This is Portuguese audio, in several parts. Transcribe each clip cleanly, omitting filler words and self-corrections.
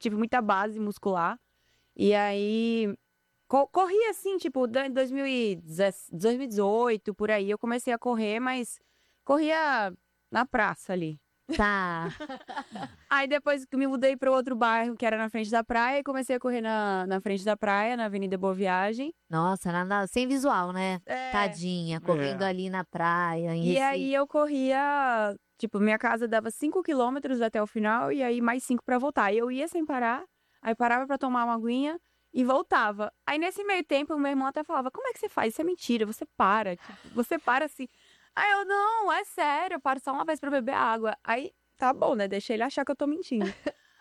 tive muita base muscular. E aí, corri assim, tipo, em 2018, por aí, eu comecei a correr, mas corria na praça ali. Tá. Aí depois que me mudei para outro bairro, que era na frente da praia, e comecei a correr na frente da praia, na Avenida Boa Viagem. Nossa, nada, sem visual, né? Tadinha, correndo ali na praia, em E Recife. aí eu corria, tipo, minha casa dava 5 quilômetros até o final, e aí mais 5 para voltar. E eu ia sem parar, aí parava para tomar uma aguinha e voltava. Aí nesse meio tempo, o meu irmão até falava, como é que você faz? Isso é mentira, você para, tipo, você para assim. Aí eu, não, é sério, eu paro só uma vez para beber água. Aí, tá bom, né, deixei ele achar que eu tô mentindo.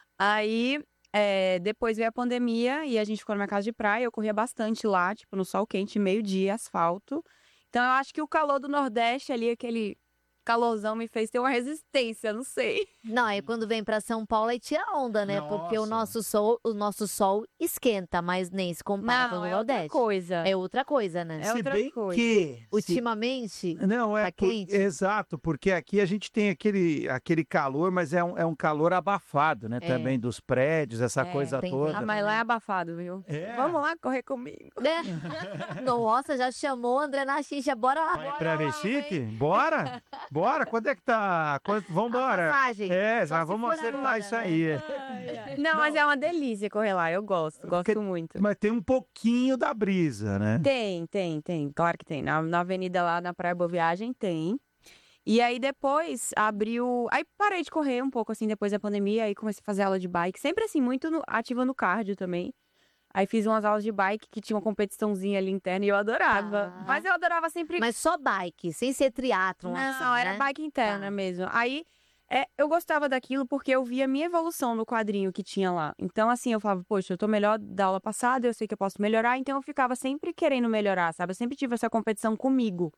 Aí, depois veio a pandemia e a gente ficou na minha casa de praia, eu corria bastante lá, tipo, no sol quente, meio-dia, asfalto. Então eu acho que o calor do Nordeste ali, aquele calorzão me fez ter uma resistência, não sei. Não, aí quando vem pra São Paulo aí tira onda, né? Porque o nosso sol esquenta, mas nem se compara com o Não, é outra Nordeste. coisa. É outra coisa, né? É Se outra bem coisa. que... Ultimamente, Não, tá quente. exato, porque aqui a gente tem aquele calor, mas é um calor abafado, né? Também dos prédios, essa coisa tem toda. Ah, mas lá é abafado, viu? É. Vamos lá correr comigo. Né? Nossa, já chamou o André na xixa, bora lá, Vai bora pra lá, Recife? hein? Bora? Bora? Quando é que tá? Vambora. A passagem. É, Só já se vamos for acertar agora, isso né? aí. Não, mas é uma delícia correr lá, eu gosto muito. Mas tem um pouquinho da brisa, né? Tem, claro que tem. Na avenida lá na Praia Boa Viagem tem. E aí depois abriu. Aí parei de correr um pouco assim depois da pandemia, aí comecei a fazer aula de bike, sempre assim, muito ativa no cardio também. Aí fiz umas aulas de bike que tinha uma competiçãozinha ali interna e eu adorava. Ah. Mas eu adorava sempre. Mas só bike, sem ser triatlon, Não, assim, era né? bike interna Tá. mesmo. Aí eu gostava daquilo porque eu via a minha evolução no quadrinho que tinha lá. Então, assim, eu falava, poxa, eu tô melhor da aula passada, eu sei que eu posso melhorar, então eu ficava sempre querendo melhorar, sabe? Eu sempre tive essa competição comigo.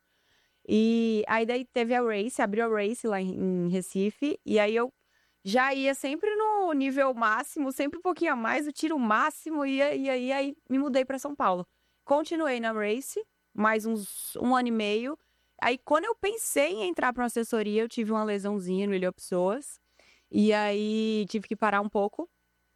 E aí daí teve a Race, abriu a Race lá em Recife, e aí eu já ia sempre no nível máximo, sempre um pouquinho a mais, o tiro máximo, e aí me mudei para São Paulo. Continuei na Race, mais um ano e meio. Aí quando eu pensei em entrar para uma assessoria, eu tive uma lesãozinha no ilho Pessoas, e aí tive que parar um pouco.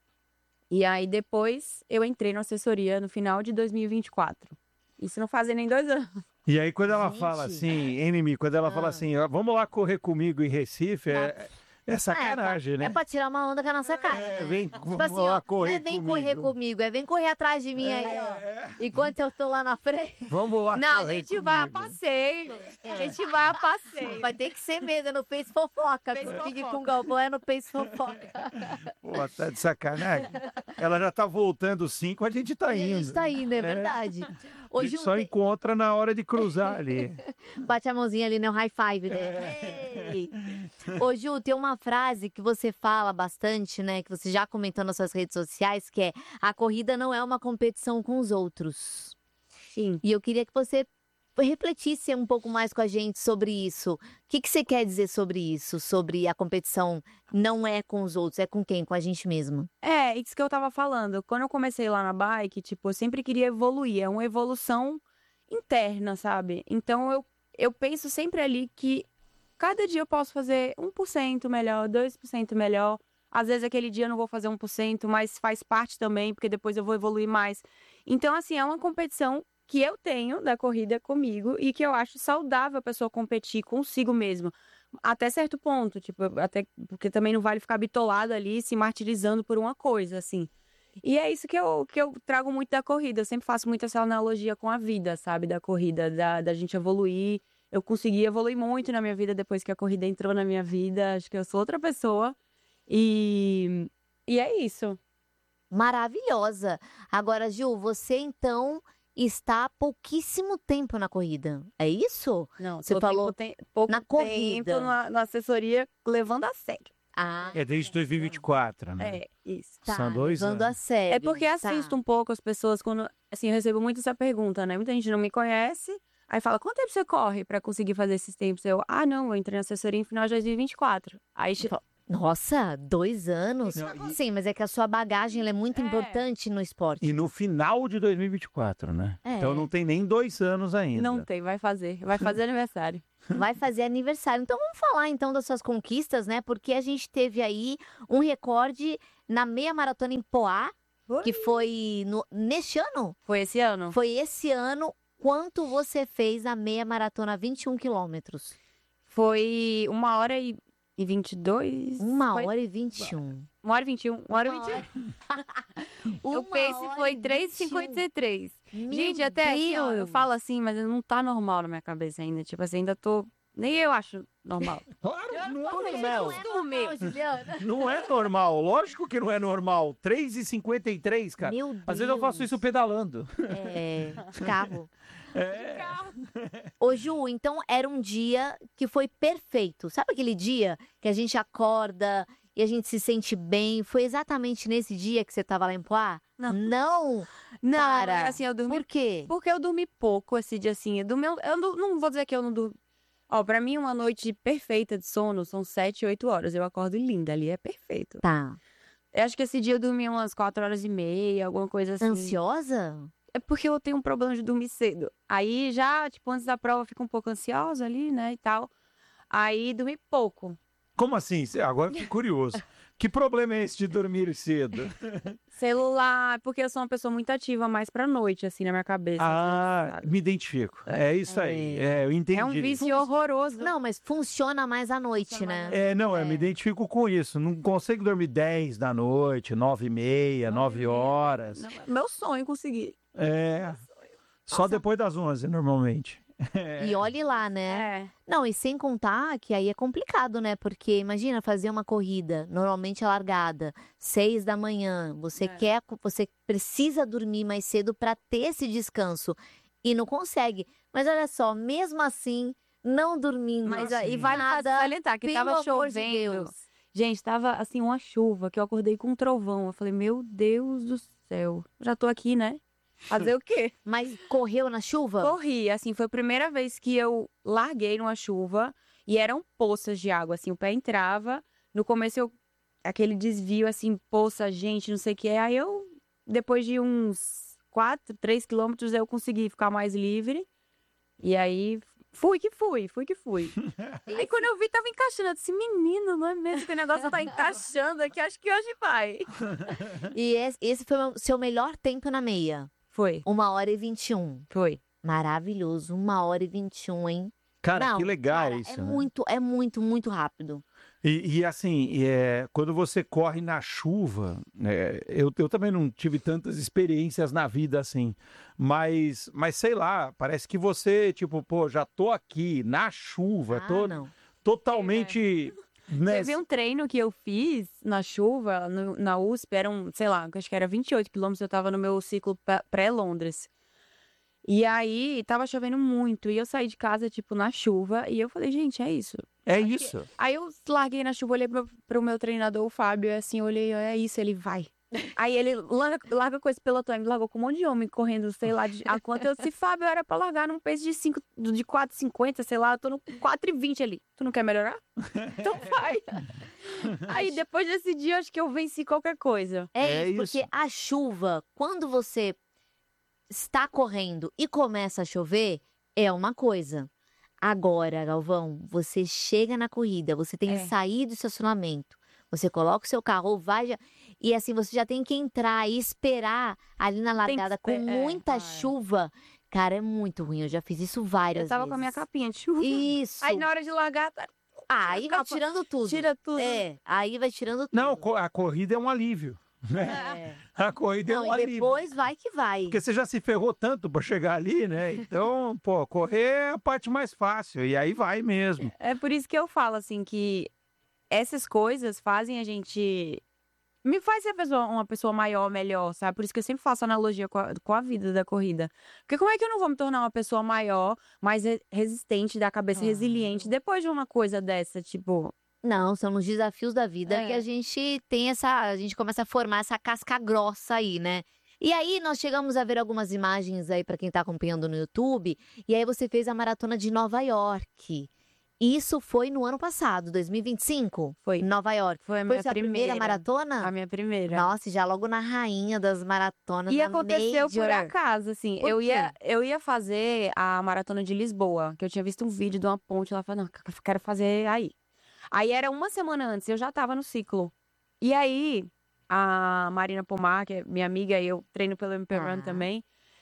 E aí depois eu entrei na assessoria no final de 2024. Isso não fazem nem 2 anos. E aí, quando ela Gente. fala assim, Enemy, quando ela fala assim, ó, vamos lá correr comigo em Recife, é sacanagem, É né? pra tirar uma onda com a nossa cara. Vem, Tipo vamos assim, lá ó, correr não é vem comigo. correr comigo, é vem correr atrás de mim aí, ó. Enquanto eu tô lá na frente. Vamos lá Não, a correr gente vai a comigo. passeio. A gente vai a passeio. Vai ter que ser mesmo, é no Face Fofoca. Face Fique Fofoca. com o Galvão, é no Face Fofoca. Pô, tá de sacanagem. Ela já tá voltando 5, a gente tá E a indo. gente tá indo, é verdade. A Ô, gente Ju, só encontra na hora de cruzar ali. bate a mãozinha ali no high five, né? Ei! Ô, Ju, tem uma frase que você fala bastante, né? Que você já comentou nas suas redes sociais, que é: a corrida não é uma competição com os outros. Sim. E eu queria que você refletisse um pouco mais com a gente sobre isso. O que você quer dizer sobre isso? Sobre a competição não é com os outros, é com quem? Com a gente mesmo. Isso que eu tava falando. Quando eu comecei lá na bike, tipo, eu sempre queria evoluir. É uma evolução interna, sabe? Então eu penso sempre ali que cada dia eu posso fazer 1% melhor, 2% melhor. Às vezes aquele dia eu não vou fazer 1%, mas faz parte também, porque depois eu vou evoluir mais. Então, assim, é uma competição que eu tenho da corrida comigo e que eu acho saudável a pessoa competir consigo mesmo. Até certo ponto, tipo, até porque também não vale ficar bitolado ali, se martirizando por uma coisa, assim. E é isso que eu trago muito da corrida. Eu sempre faço muito essa analogia com a vida, sabe? Da corrida, da gente evoluir. Eu consegui evoluir muito na minha vida depois que a corrida entrou na minha vida. Acho que eu sou outra pessoa. E é isso. Maravilhosa. Agora, Ju, você então está há pouquíssimo tempo na corrida. É isso? Não, Você tô falou pouco na corrida. tempo na assessoria levando a sério. Ah, É desde 2024, né? Isso. tá, São 2 levando anos. a sério. É porque assisto um pouco as pessoas quando, assim, eu recebo muito essa pergunta, né? Muita gente não me conhece, aí fala, quanto tempo você corre pra conseguir fazer esses tempos? Eu, não, eu entrei na assessoria em final de 2024. Aí Nossa, 2 anos? Não, Sim, mas é que a sua bagagem ela é muito importante no esporte. E no final de 2024, né? É. Então não tem nem 2 anos ainda. Não tem, vai fazer aniversário. Vai fazer aniversário. Então vamos falar então das suas conquistas, né? Porque a gente teve aí um recorde na meia maratona em Poá, que foi neste ano? Foi esse ano? Foi esse ano. Quanto você fez na meia maratona 21 quilômetros? Foi 1h22. 1h21. 1h21. 1h21. O pace foi 3h53. Gente, até assim, ó, eu falo assim, mas não tá normal na minha cabeça ainda. Tipo assim, ainda tô... Nem eu acho normal. Claro, não é Mas normal. normal, Juliana. Não é normal. Lógico que não é normal. 3h53, cara. Meu Deus. Às vezes eu faço isso pedalando. De carro. É. Ô, Ju, então era um dia que foi perfeito. Sabe aquele dia que a gente acorda e a gente se sente bem? Foi exatamente nesse dia que você tava lá em Poá? Não. Não? Não, Cara, assim, eu dormi... Por quê? Porque eu dormi pouco esse dia, assim. Eu não vou dizer que eu não dormi... Ó, pra mim, uma noite perfeita de sono são 7, 8 horas. Eu acordo linda, ali é perfeito. Tá. Eu acho que esse dia eu dormi umas 4h30, alguma coisa assim. Ansiosa? É porque eu tenho um problema de dormir cedo. Aí já, tipo, antes da prova eu fico um pouco ansiosa ali, né, e tal. Aí dormi pouco. Como assim? Agora eu fiquei curioso. Que problema é esse de dormir cedo? Celular, porque eu sou uma pessoa muito ativa mais pra noite, assim, na minha cabeça. Ah, sabe? me identifico. É isso aí. É, eu entendi. É um vício horroroso. Não, mas funciona mais à noite, né? Eu me identifico com isso. Não consigo dormir 10 da noite, 9h30, 9 horas. Não, meu sonho conseguir. É. Só depois das 11, normalmente. E olhe lá, né? É. Não, e sem contar que aí é complicado, né? Porque imagina fazer uma corrida, normalmente a largada, 6 da manhã. Você você precisa dormir mais cedo para ter esse descanso e não consegue. Mas olha só, mesmo assim, não dormindo. Mas assim, aí vale nada, salientar que pelo tava amor de chovendo. Deus. Gente, tava assim uma chuva que eu acordei com um trovão. Eu falei, meu Deus do céu. Já tô aqui, né? Fazer o quê? Mas correu na chuva? Corri, assim, foi a primeira vez que eu larguei numa chuva e eram poças de água, assim, o pé entrava. No começo, aquele desvio, assim, poça, gente, não sei o que. Aí eu, depois de uns 3 quilômetros, eu consegui ficar mais livre. E aí, fui que fui. Aí quando eu vi, tava encaixando. Eu disse, menino, não é mesmo que o negócio tá encaixando aqui? Acho que hoje vai. E esse foi o seu melhor tempo na meia? Foi. 1h21. Foi. Maravilhoso. 1h21, hein? Cara, Não, que legal cara, isso, é né? muito rápido. E assim, quando você corre na chuva, eu também não tive tantas experiências na vida assim, mas sei lá, parece que você, tipo, pô, já tô aqui na chuva, Não. totalmente... Né? Teve um treino que eu fiz na chuva, na USP, eram, sei lá, acho que era 28 quilômetros, eu tava no meu ciclo pré-Londres. E aí, tava chovendo muito, e eu saí de casa, tipo, na chuva, e eu falei, gente, é isso. É isso. Aí eu larguei na chuva, olhei pro meu treinador, o Fábio, e assim, olhei, é isso, ele vai. Aí ele larga com esse pelotão, ele me largou com um monte de homem correndo, sei lá, a quanto eu disse, Fábio, era pra largar num pace de 4,50, sei lá, eu tô no 4,20 ali. Tu não quer melhorar? Então vai. Aí depois desse dia, eu acho que eu venci qualquer coisa. É isso, porque a chuva, quando você está correndo e começa a chover, é uma coisa. Agora, Galvão, você chega na corrida, você tem que sair do estacionamento, você coloca o seu carro, vai... E assim, você já tem que entrar e esperar ali na largada com muita chuva. Cara, é muito ruim. Eu já fiz isso várias vezes. Eu tava com a minha capinha de chuva. Isso. Aí na hora de largar... Aí vai tirando tudo. Tira tudo. Aí vai tirando tudo. Não, a corrida é um alívio. Né? A corrida é um alívio. Depois vai que vai. Porque você já se ferrou tanto para chegar ali, né? Então, pô, correr é a parte mais fácil. E aí vai mesmo. É por isso que eu falo, assim, que essas coisas fazem a gente... Me faz ser uma pessoa maior, melhor, sabe? Por isso que eu sempre faço analogia com a vida da corrida. Porque como é que eu não vou me tornar uma pessoa maior, mais resistente, da cabeça resiliente, depois de uma coisa dessa, tipo... Não, são os desafios da vida que a gente tem a gente começa a formar essa casca grossa aí, né? E aí nós chegamos a ver algumas imagens aí para quem tá acompanhando no YouTube, e aí você fez a maratona de Nova York. Isso foi no ano passado, 2025? Foi. Em Nova York. Foi a Foi minha sua primeira maratona? A minha primeira. Nossa, já logo na rainha das maratonas. E na aconteceu Major. por acaso, assim. Por quê? Eu ia fazer a maratona de Lisboa, que eu tinha visto um vídeo de uma ponte lá, falei, não, quero fazer aí. Aí era uma semana antes, eu já tava no ciclo. E aí, a Marina Pomar, que é minha amiga, e eu treino pelo MP Run também,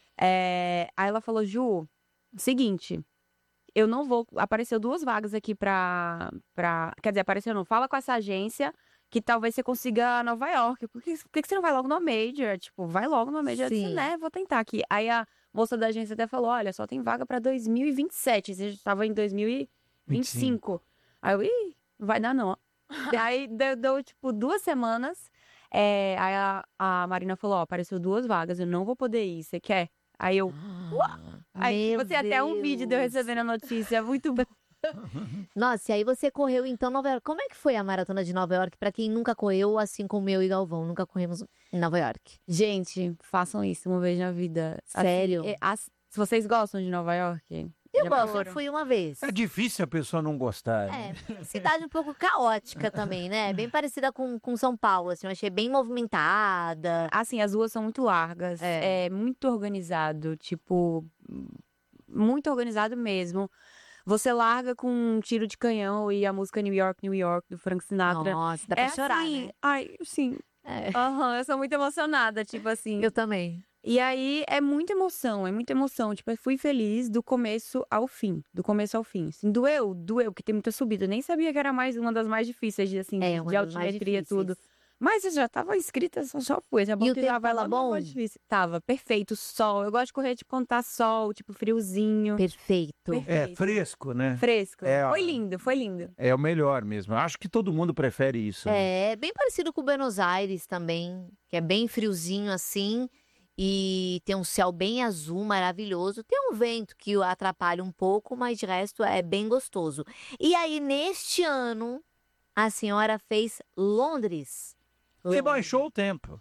aí ela falou, Ju, seguinte, eu não vou... Apareceu 2 vagas aqui pra... Quer dizer, apareceu não, fala com essa agência que talvez você consiga Nova York. Por que você não vai logo no Major? Tipo, vai logo no Major. Eu disse, Sim. né, vou tentar aqui. Aí a moça da agência até falou, olha, só tem vaga pra 2027. Você já tava em 2025. Aí eu, não vai dar não. Aí deu, tipo, 2 semanas. Aí a Marina falou, ó, apareceu 2 vagas, eu não vou poder ir, você quer? Aí eu, aí Meu você até um vídeo de eu Deus. recebendo a notícia, muito bom. Nossa, e aí você correu então Nova York. Como é que foi a maratona de Nova York? Pra quem nunca correu, assim como eu e Galvão, nunca corremos em Nova York. Gente, façam isso uma vez na vida. Sério? Assim, se vocês gostam de Nova York... Eu já gosto, eu foram? fui uma vez. É difícil a pessoa não gostar. É, cidade um pouco caótica também, né? Bem parecida com São Paulo, assim, eu achei bem movimentada. Assim, as ruas são muito largas, é muito organizado, tipo, muito organizado mesmo. Você larga com um tiro de canhão e a música New York, New York, do Frank Sinatra. Nossa, dá pra chorar, assim, né? ai, sim. É. Eu sou muito emocionada, tipo assim. Eu também. E aí é muita emoção, é muita emoção. Tipo, eu fui feliz do começo ao fim, do começo ao fim. Assim, doeu, porque tem muita subida. Eu nem sabia que era uma das mais difíceis, assim, É, uma de das mais altimetria, difíceis. tudo. Mas eu já tava inscrita, só foi. Já E o botei tempo lá, vai tava lá, não bom? foi difícil. Tava, perfeito, sol. Eu gosto de correr, tipo, quando tá sol, tipo, friozinho. Perfeito. É fresco, né? Fresco. É, Foi lindo, foi lindo. É o melhor mesmo. Eu acho que todo mundo prefere isso. né? É bem parecido com Buenos Aires também, que é bem friozinho assim. E tem um céu bem azul, maravilhoso. Tem um vento que atrapalha um pouco, mas de resto é bem gostoso. E aí, neste ano, a senhora fez Londres. Você baixou o tempo.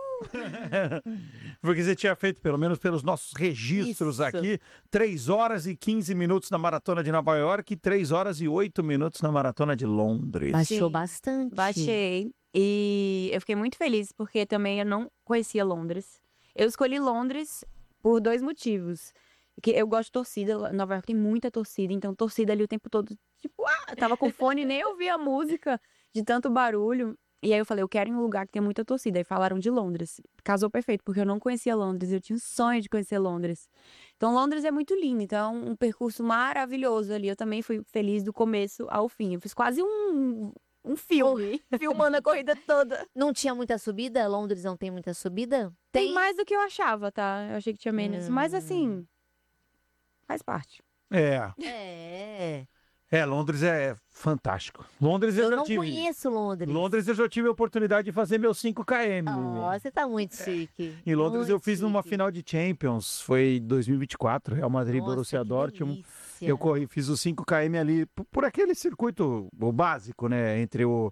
Porque você tinha feito, pelo menos pelos nossos registros Isso. aqui, 3 horas e 15 minutos na maratona de Nova York e 3 horas e 8 minutos na maratona de Londres. Baixou Sim, bastante. Baixei. E eu fiquei muito feliz, porque também eu não conhecia Londres. Eu escolhi Londres por 2 motivos. Que eu gosto de torcida, Nova York tem muita torcida, então torcida ali o tempo todo, tipo, eu tava com fone, nem ouvia a música de tanto barulho. E aí eu falei, eu quero ir em um lugar que tem muita torcida. Aí falaram de Londres. Casou perfeito, porque eu não conhecia Londres, eu tinha um sonho de conhecer Londres. Então Londres é muito lindo, então um percurso maravilhoso ali. Eu também fui feliz do começo ao fim. Eu fiz quase um filme, filmando a corrida toda. Não tinha muita subida? Londres não tem muita subida? Tem mais do que eu achava, tá? Eu achei que tinha menos. Mas assim, faz parte. Londres é fantástico. Londres Eu já não tive. conheço Londres. Londres eu já tive a oportunidade de fazer meus 5 km. Nossa, você tá muito chique. Em Londres Muito eu fiz numa chique. final de Champions, foi 2024, Real Madrid, Nossa, Borussia que Dortmund. delícia. Eu corri, fiz os 5 km ali por aquele circuito o básico, né? Entre o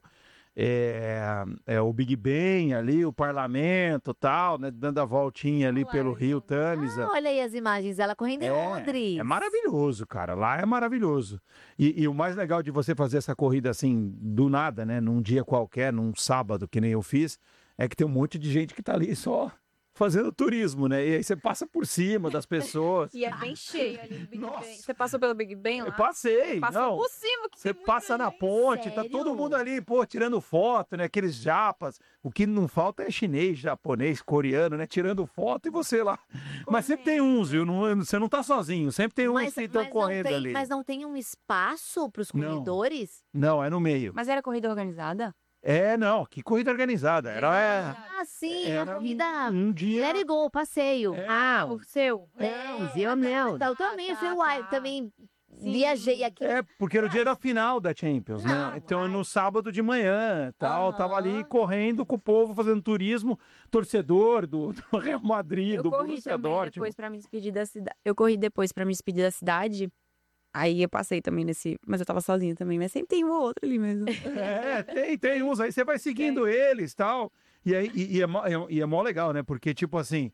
Big Ben ali, o parlamento e tal, né? Dando a voltinha ali pelo Rio Tamisa. Ah, olha aí as imagens, ela correndo em Londres. É maravilhoso, cara. Lá é maravilhoso. E o mais legal de você fazer essa corrida assim, do nada, né? Num dia qualquer, num sábado, que nem eu fiz, é que tem um monte de gente que tá ali só fazendo turismo, né? E aí você passa por cima das pessoas. E é bem cheio ali do Big Nossa. Ben. Você passou pelo Big Ben lá? Eu passei, Passou não. por cima, que Você tem passa na ponte, tá Sério? todo mundo ali, pô, tirando foto, né? Aqueles japas. O que não falta é chinês, japonês, coreano, né? Tirando foto e você lá. Mas sempre tem uns, viu? Você não tá sozinho. Sempre tem uns que estão correndo ali. Mas não tem um espaço para os Não. corredores? Não, é no meio. Mas era corrida organizada? Não, que corrida organizada. Era Ah, sim, a Era corrida um dia. Let It Go, passeio. Ah, o seu. O seu meu. Eu também fui lá, eu também viajei aqui. Porque era o dia da final da Champions, né? Então, no sábado de manhã, tal, tava ali correndo com o povo, fazendo turismo, torcedor do Real Madrid, Eu do corri Borussia também Dortmund. depois pra me despedir da cidade. Eu corri depois pra me despedir da cidade. Aí eu passei também nesse. Mas eu tava sozinha também. Mas sempre tem um ou outro ali mesmo. Tem uns aí, você vai seguindo eles, tal. E aí é mó legal, né? Porque, tipo assim,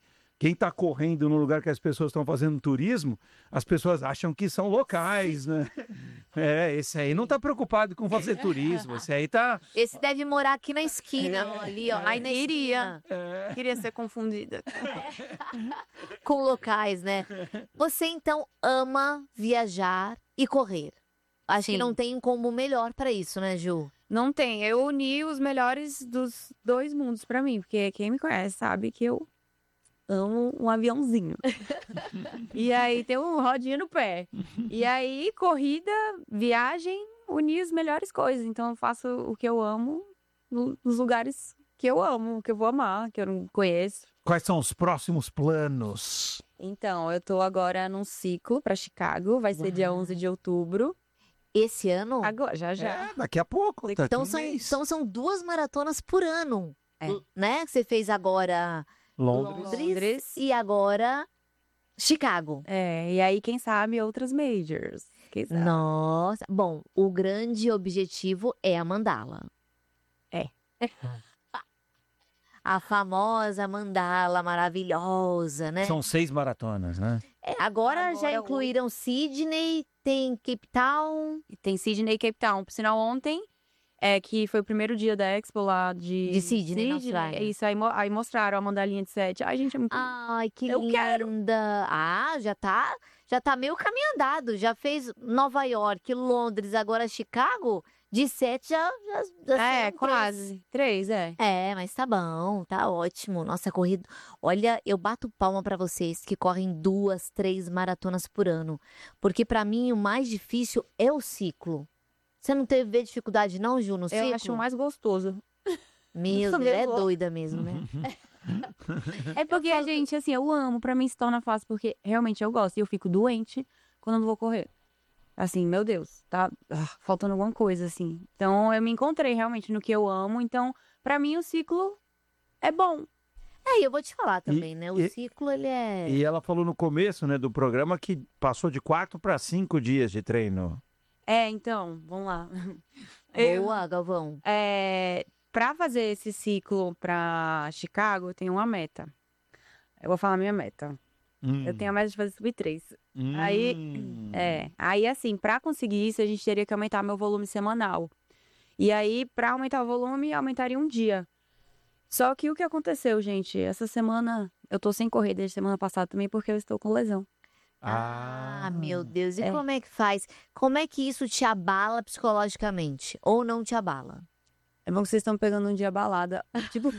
quem está correndo no lugar que as pessoas estão fazendo turismo, as pessoas acham que são locais, né? Esse aí não está preocupado com fazer turismo, esse aí tá... Esse deve morar aqui na esquina, ali, ó. Aí na Queria. esquina. Queria ser confundida. Com locais, né? Você, então, ama viajar e correr. Acho que Sim. não tem como melhor pra isso, né, Ju? Não tem. Eu uni os melhores dos dois mundos pra mim, porque quem me conhece sabe que eu amo um aviãozinho. E aí tem um rodinho no pé. E aí, corrida, viagem, unir as melhores coisas. Então eu faço o que eu amo nos lugares que eu amo, que eu vou amar, que eu não conheço. Quais são os próximos planos? Então, eu tô agora num ciclo pra Chicago, vai ser dia 11 de outubro. Esse ano? Agora, já. Daqui a pouco. Daqui Então um mês. são 2 maratonas por ano, É. né? Que você fez agora Londres. e agora Chicago. É, e aí, quem sabe, outras majors. Quem sabe? Nossa. Bom, o grande objetivo é a mandala. É. A famosa mandala maravilhosa, né? São 6 maratonas, né? Agora já Agora incluíram Sydney, tem Cape Town. E tem Sydney e Cape Town. Por sinal, ontem, que foi o primeiro dia da Expo lá De Sydney, na Austrália. É isso, aí mostraram a mandalinha de 7. Ai, gente, é muito... Ai, que Eu linda. quero. Ah, já tá meio caminho andado. Já fez Nova York, Londres, agora Chicago. De 7 já É, serão quase. 3, é. É, mas tá bom, tá ótimo. Nossa, corrida. Olha, eu bato palma pra vocês que correm 2, 3 maratonas por ano. Porque pra mim o mais difícil é o ciclo. Você não teve dificuldade não, Ju, no ciclo? Eu acho mais gostoso. Meu Deus, é doida mesmo, né? É porque a gente, assim, eu amo. Pra mim se torna fácil, porque realmente eu gosto. E eu fico doente quando eu não vou correr. Assim, meu Deus, tá faltando alguma coisa, assim. Então, eu me encontrei realmente no que eu amo. Então, pra mim, o ciclo é bom. E eu vou te falar também, né? O ciclo, ele é... E ela falou no começo, né, do programa que passou de 4 para 5 dias de treino. Então, vamos lá. Boa, Galvão. Pra fazer esse ciclo pra Chicago, eu tenho uma meta. Eu vou falar minha meta. Eu tenho a meta de fazer sub-3. Aí, assim, pra conseguir isso, a gente teria que aumentar meu volume semanal. E aí, pra aumentar o volume, aumentaria um dia. Só que o que aconteceu, gente? Essa semana, eu tô sem correr desde semana passada também, porque eu estou com lesão. Meu Deus. E como é que faz? Como é que isso te abala psicologicamente? Ou não te abala? É bom que vocês estão pegando um dia balada. Tipo,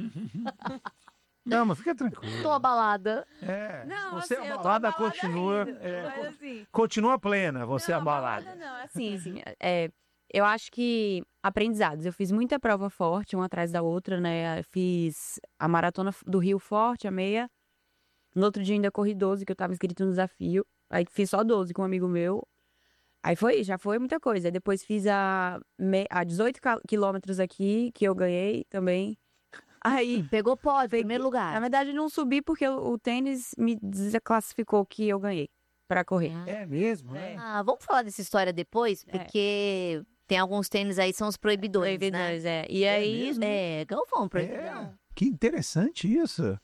Não, mas fica tranquilo. Tô abalada. não, Você assim, eu tô abalada abalada continua. ainda, mas assim, Continua plena, você não, abalada. Não, assim, eu acho que aprendizados. Eu fiz muita prova forte, uma atrás da outra, né? Eu fiz a maratona do Rio Forte, a meia. No outro dia ainda corri 12, que eu tava inscrito no desafio. Aí fiz só 12 com um amigo meu. Aí já foi muita coisa. Aí depois fiz a 18 quilômetros aqui, que eu ganhei também. Aí, Pegou pódio, primeiro na lugar. verdade, não subi porque o tênis me desclassificou que eu ganhei pra correr. É mesmo, né? Vamos falar dessa história depois, porque tem alguns tênis aí que são os proibidores, né? Proibidores, E aí, mesmo? Galvão, proibidão. Que interessante isso.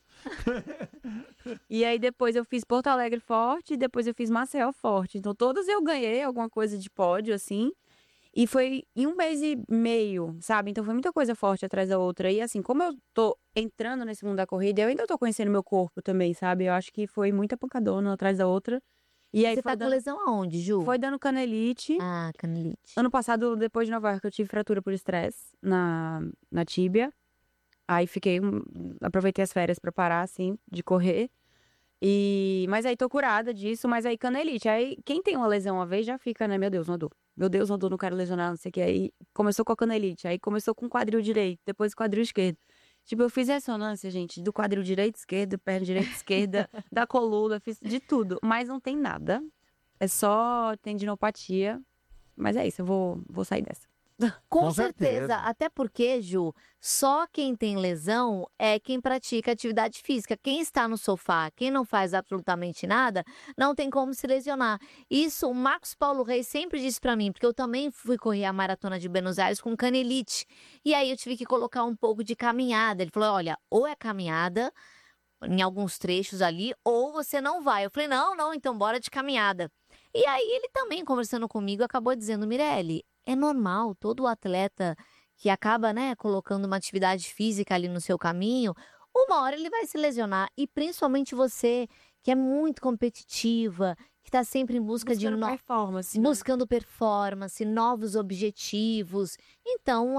E aí depois eu fiz Porto Alegre forte e depois eu fiz Maceió forte. Então todas eu ganhei alguma coisa de pódio, assim. E foi em 1 mês e meio, sabe? Então foi muita coisa forte atrás da outra. E assim, como eu tô entrando nesse mundo da corrida, eu ainda tô conhecendo meu corpo também, sabe? Eu acho que foi muita pancadona atrás da outra. E aí Você tá com lesão aonde, Ju? foi dando canelite. Canelite. Ano passado, depois de Nova York, eu tive fratura por estresse na tíbia. Aí aproveitei as férias pra parar, assim, de correr. Mas aí tô curada disso, mas aí canelite. Aí quem tem uma lesão uma vez já fica, né? Meu Deus, uma dor. Meu Deus, uma dor, não quero lesionar, não sei o que. Aí começou com a canelite, aí começou com o quadril direito, depois o quadril esquerdo. Tipo, eu fiz ressonância, gente, do quadril direito, esquerdo, perna direita, esquerda, da coluna, fiz de tudo. Mas não tem nada. É só tendinopatia. Mas é isso, eu vou sair dessa. Com Com certeza. certeza. Até porque, Ju, só quem tem lesão é quem pratica atividade física. Quem está no sofá, quem não faz absolutamente nada, não tem como se lesionar. Isso o Marcos Paulo Reis sempre disse pra mim, porque eu também fui correr a maratona de Buenos Aires com canelite. E aí eu tive que colocar um pouco de caminhada. Ele falou, olha, ou é caminhada, em alguns trechos ali, ou você não vai. Eu falei, não, então bora de caminhada. E aí ele também, conversando comigo, acabou dizendo, Mirelle, é normal, todo atleta que acaba, né, colocando uma atividade física ali no seu caminho, uma hora ele vai se lesionar. E principalmente você, que é muito competitiva, que está sempre em busca de performance, né? buscando performance, novos objetivos. Então,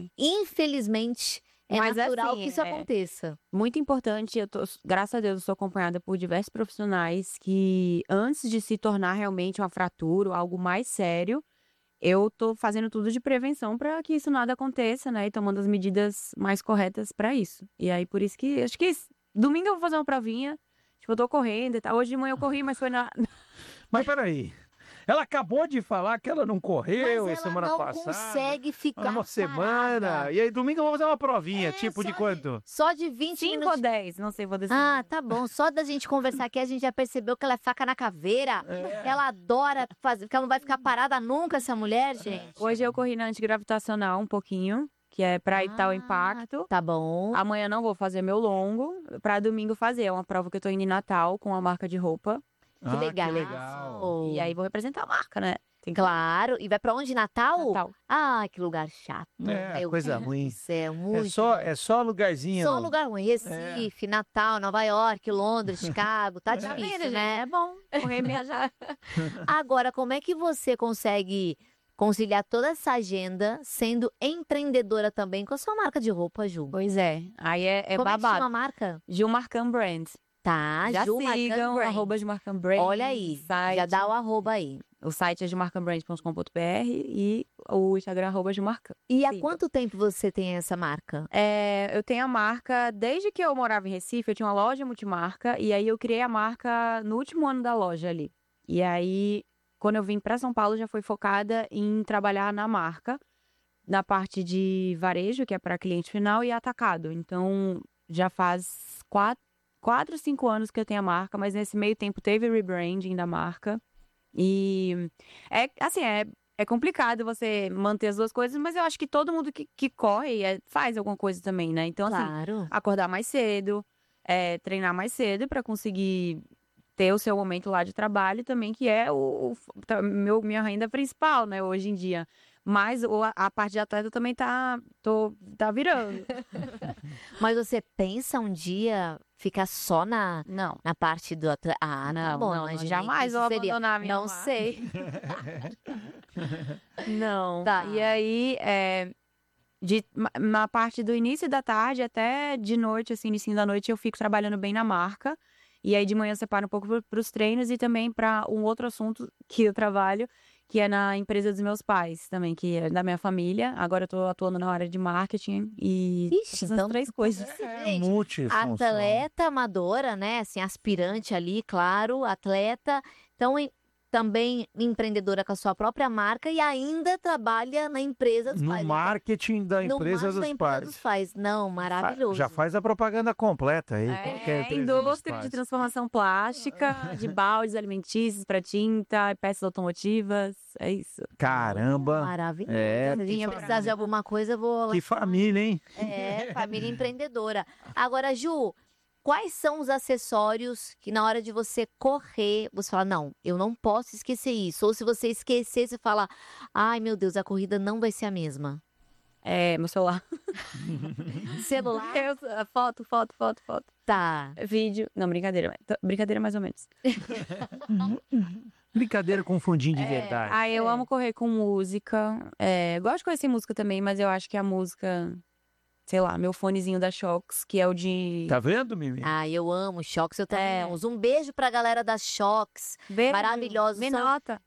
infelizmente, é Mas, natural assim, que isso aconteça. Muito importante, graças a Deus, eu sou acompanhada por diversos profissionais que, antes de se tornar realmente uma fratura ou algo mais sério, eu tô fazendo tudo de prevenção para que isso nada aconteça, né? E tomando as medidas mais corretas para isso. E aí, por isso que, acho que domingo eu vou fazer uma provinha, tipo, eu tô correndo e tal. Hoje de manhã eu corri, mas foi na... Mas peraí. Ela acabou de falar que ela não correu Mas semana ela não passada. consegue ficar Uma semana. parada. E aí, domingo eu vou fazer uma provinha, tipo de só quanto? Só de 20 5 minutos. ou 10, não sei, vou decidir. Ah, tá bom. Só da gente conversar aqui, a gente já percebeu que ela é faca na caveira. Ela adora fazer, porque ela não vai ficar parada nunca, essa mulher, gente. Hoje eu corri na antigravitacional um pouquinho, que é para evitar o impacto. Tá bom. Amanhã não vou fazer meu longo, para domingo fazer. É uma prova que eu tô indo em Natal com uma marca de roupa. Que legal. Que legal. E aí vou representar a marca, né? Tem que... Claro. E vai pra onde? Natal? Natal. Ah, que lugar chato. É, coisa ruim. Isso é muito. É só lugarzinho. Só lugar ruim. Recife, Natal, Nova York, Londres, Chicago. Tá Tá difícil, vendo, né? gente? É bom correr e viajar. Agora, como é que você consegue conciliar toda essa agenda sendo empreendedora também com a sua marca de roupa, Ju? Pois é. Aí é Como é que babado. chama a marca? Gil Marcan Brand. Tá, Já Ju Marcan sigam, Brand. arroba Gil Marcan Brand. Olha aí, site. já dá o arroba aí. O site é gilmarcanbrand.com.br e o Instagram arroba Gilmarcan. E há Siga. quanto tempo você tem essa marca? Eu tenho a marca, desde que eu morava em Recife, eu tinha uma loja multimarca, e aí eu criei a marca no último ano da loja ali. E aí, quando eu vim para São Paulo, já foi focada em trabalhar na marca, na parte de varejo, que é para cliente final, e atacado. Então, já faz 4, 5 anos que eu tenho a marca, mas nesse meio tempo teve rebranding da marca. E é complicado você manter as duas coisas, mas eu acho que todo mundo que corre faz alguma coisa também, né? Então, assim, Claro. acordar mais cedo, treinar mais cedo para conseguir ter o seu momento lá de trabalho também, que é minha renda principal, né, hoje em dia. Mas a parte de atleta também tá virando. Mas você pensa um dia ficar só na Não. parte do atleta? Ah, Não, tá bom. não, imaginei jamais que vou isso seria. abandonar a minha Não marca. sei. Não. Tá. E aí, na parte do início da tarde até de noite, assim, início da noite, eu fico trabalhando bem na marca. E aí de manhã eu separo um pouco para os treinos e também para um outro assunto que eu trabalho, que é na empresa dos meus pais também, que é da minha família. Agora eu tô atuando na área de marketing e Ixi, essas então 3 coisas. Gente, Multifunção. atleta amadora, né? Assim, aspirante ali, claro, atleta. Então, também empreendedora com a sua própria marca e ainda trabalha na empresa dos No pais. marketing da No empresa marketing da dos empresa pais. dos pais. Não, maravilhoso. Já faz a propaganda completa aí. qualquer empresa dos Indústria de pais. transformação plástica, de baldes alimentícios para tinta, peças automotivas, é isso. Caramba. Maravilhoso. É, Se a gente que precisar de alguma coisa, eu vou lá. Que família, hein? Família empreendedora. Agora, Ju, quais são os acessórios que na hora de você correr, você fala, não, eu não posso esquecer isso. Ou se você esquecer, você fala, ai meu Deus, a corrida não vai ser a mesma. Meu celular. Celular? Foto. Tá. Vídeo. Não, brincadeira. Brincadeira mais ou menos. Brincadeira confundindo de verdade. Eu amo correr com música. Gosto de correr sem música também, mas eu acho que a música... Sei lá, meu fonezinho da Shox, que é o de... Tá vendo, Mimi? Ah, eu amo Shox, eu também amo. Um beijo pra galera da Shox. Maravilhosos. Menota.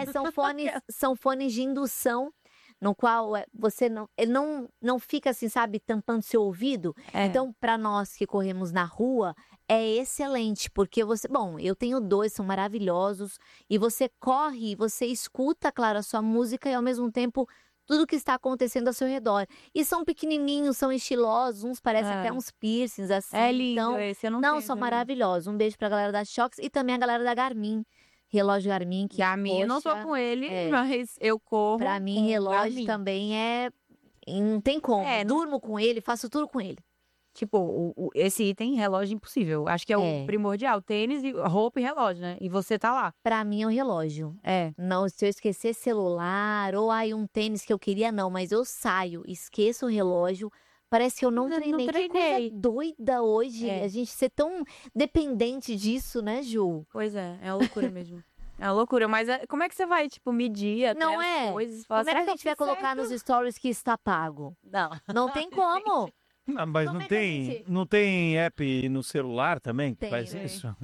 São fones de indução, no qual ele não fica assim, sabe, tampando seu ouvido. Então, para nós que corremos na rua, é excelente, porque eu tenho 2, são maravilhosos, e você corre, você escuta, claro, a sua música e ao mesmo tempo tudo que está acontecendo ao seu redor. E são pequenininhos, são estilosos, uns parecem até uns piercings, assim. É lindo então, esse, eu não Não, tenho são também. maravilhosos. Um beijo pra galera da Shox e também a galera da Garmin. Relógio Garmin, que Garmin, eu não tô poxa, com ele, mas eu corro. pra mim, com relógio Garmin. também não tem como. Não- Durmo com ele, faço tudo com ele. tipo, esse item, relógio, impossível. Acho que é o primordial. Tênis, roupa e relógio, né? E você tá lá. Pra mim é um relógio. Não, se eu esquecer celular ou aí um tênis que eu queria, não. Mas eu saio, esqueço o relógio. Parece que eu não treinei. Que coisa doida hoje. A gente ser tão dependente disso, né, Ju? Pois é uma loucura mesmo. É uma loucura, mas como é que você vai, tipo, medir até Não as coisas? Como é que a gente vai colocar nos stories que está pago? Não tem como. Não, mas não tem app no celular também que faz isso?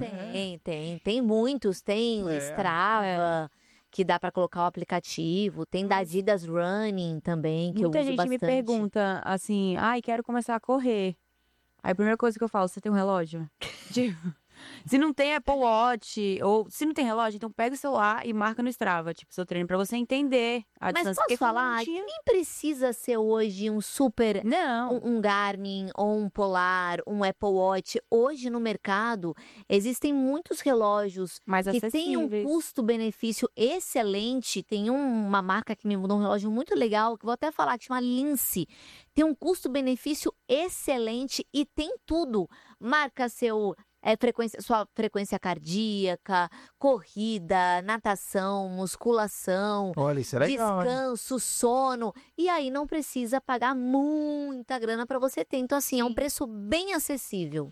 Tem muitos. Tem Strava, que dá pra colocar o aplicativo. Tem da Adidas Running também, que eu uso bastante. Muita gente me pergunta assim, quero começar a correr. Aí a primeira coisa que eu falo, você tem um relógio? Se não tem Apple Watch, ou se não tem relógio, então pega o celular e marca no Strava, tipo, seu treino, pra você entender a distância. Mas posso falar? Nem precisa ser hoje um super... Não. Um Garmin, ou um Polar, um Apple Watch. Hoje no mercado, existem muitos relógios mais que têm um custo-benefício excelente. Tem uma marca que me mandou um relógio muito legal, que vou até falar, que chama Lince. Tem um custo-benefício excelente e tem tudo. Marca sua frequência cardíaca, corrida, natação, musculação, olha, isso é legal, descanso, sono. E aí não precisa pagar muita grana para você ter. Então, assim, é um preço bem acessível.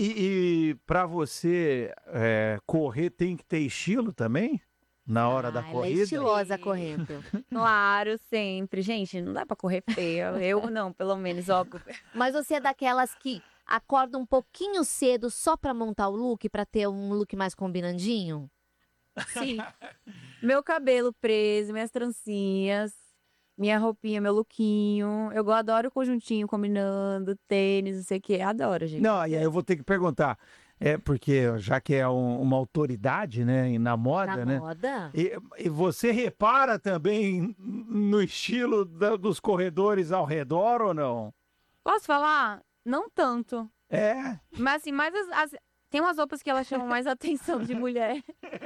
E para você correr tem que ter estilo também? Na hora da corrida? Ela é estilosa correndo. Claro, sempre. Gente, não dá pra correr feio. Eu não, pelo menos, óbvio. Mas você é daquelas que acorda um pouquinho cedo só pra montar o look, pra ter um look mais combinandinho? Sim. Meu cabelo preso, minhas trancinhas, minha roupinha, meu lookinho. Eu adoro o conjuntinho combinando, tênis, não sei o quê. Adoro, gente. Não, e aí eu vou ter que perguntar. Porque já que é uma autoridade, né, na moda, né? Moda? E você repara também no estilo dos corredores ao redor ou não? Posso falar? Não tanto. Mas assim, tem umas roupas que elas chamam mais atenção de mulher.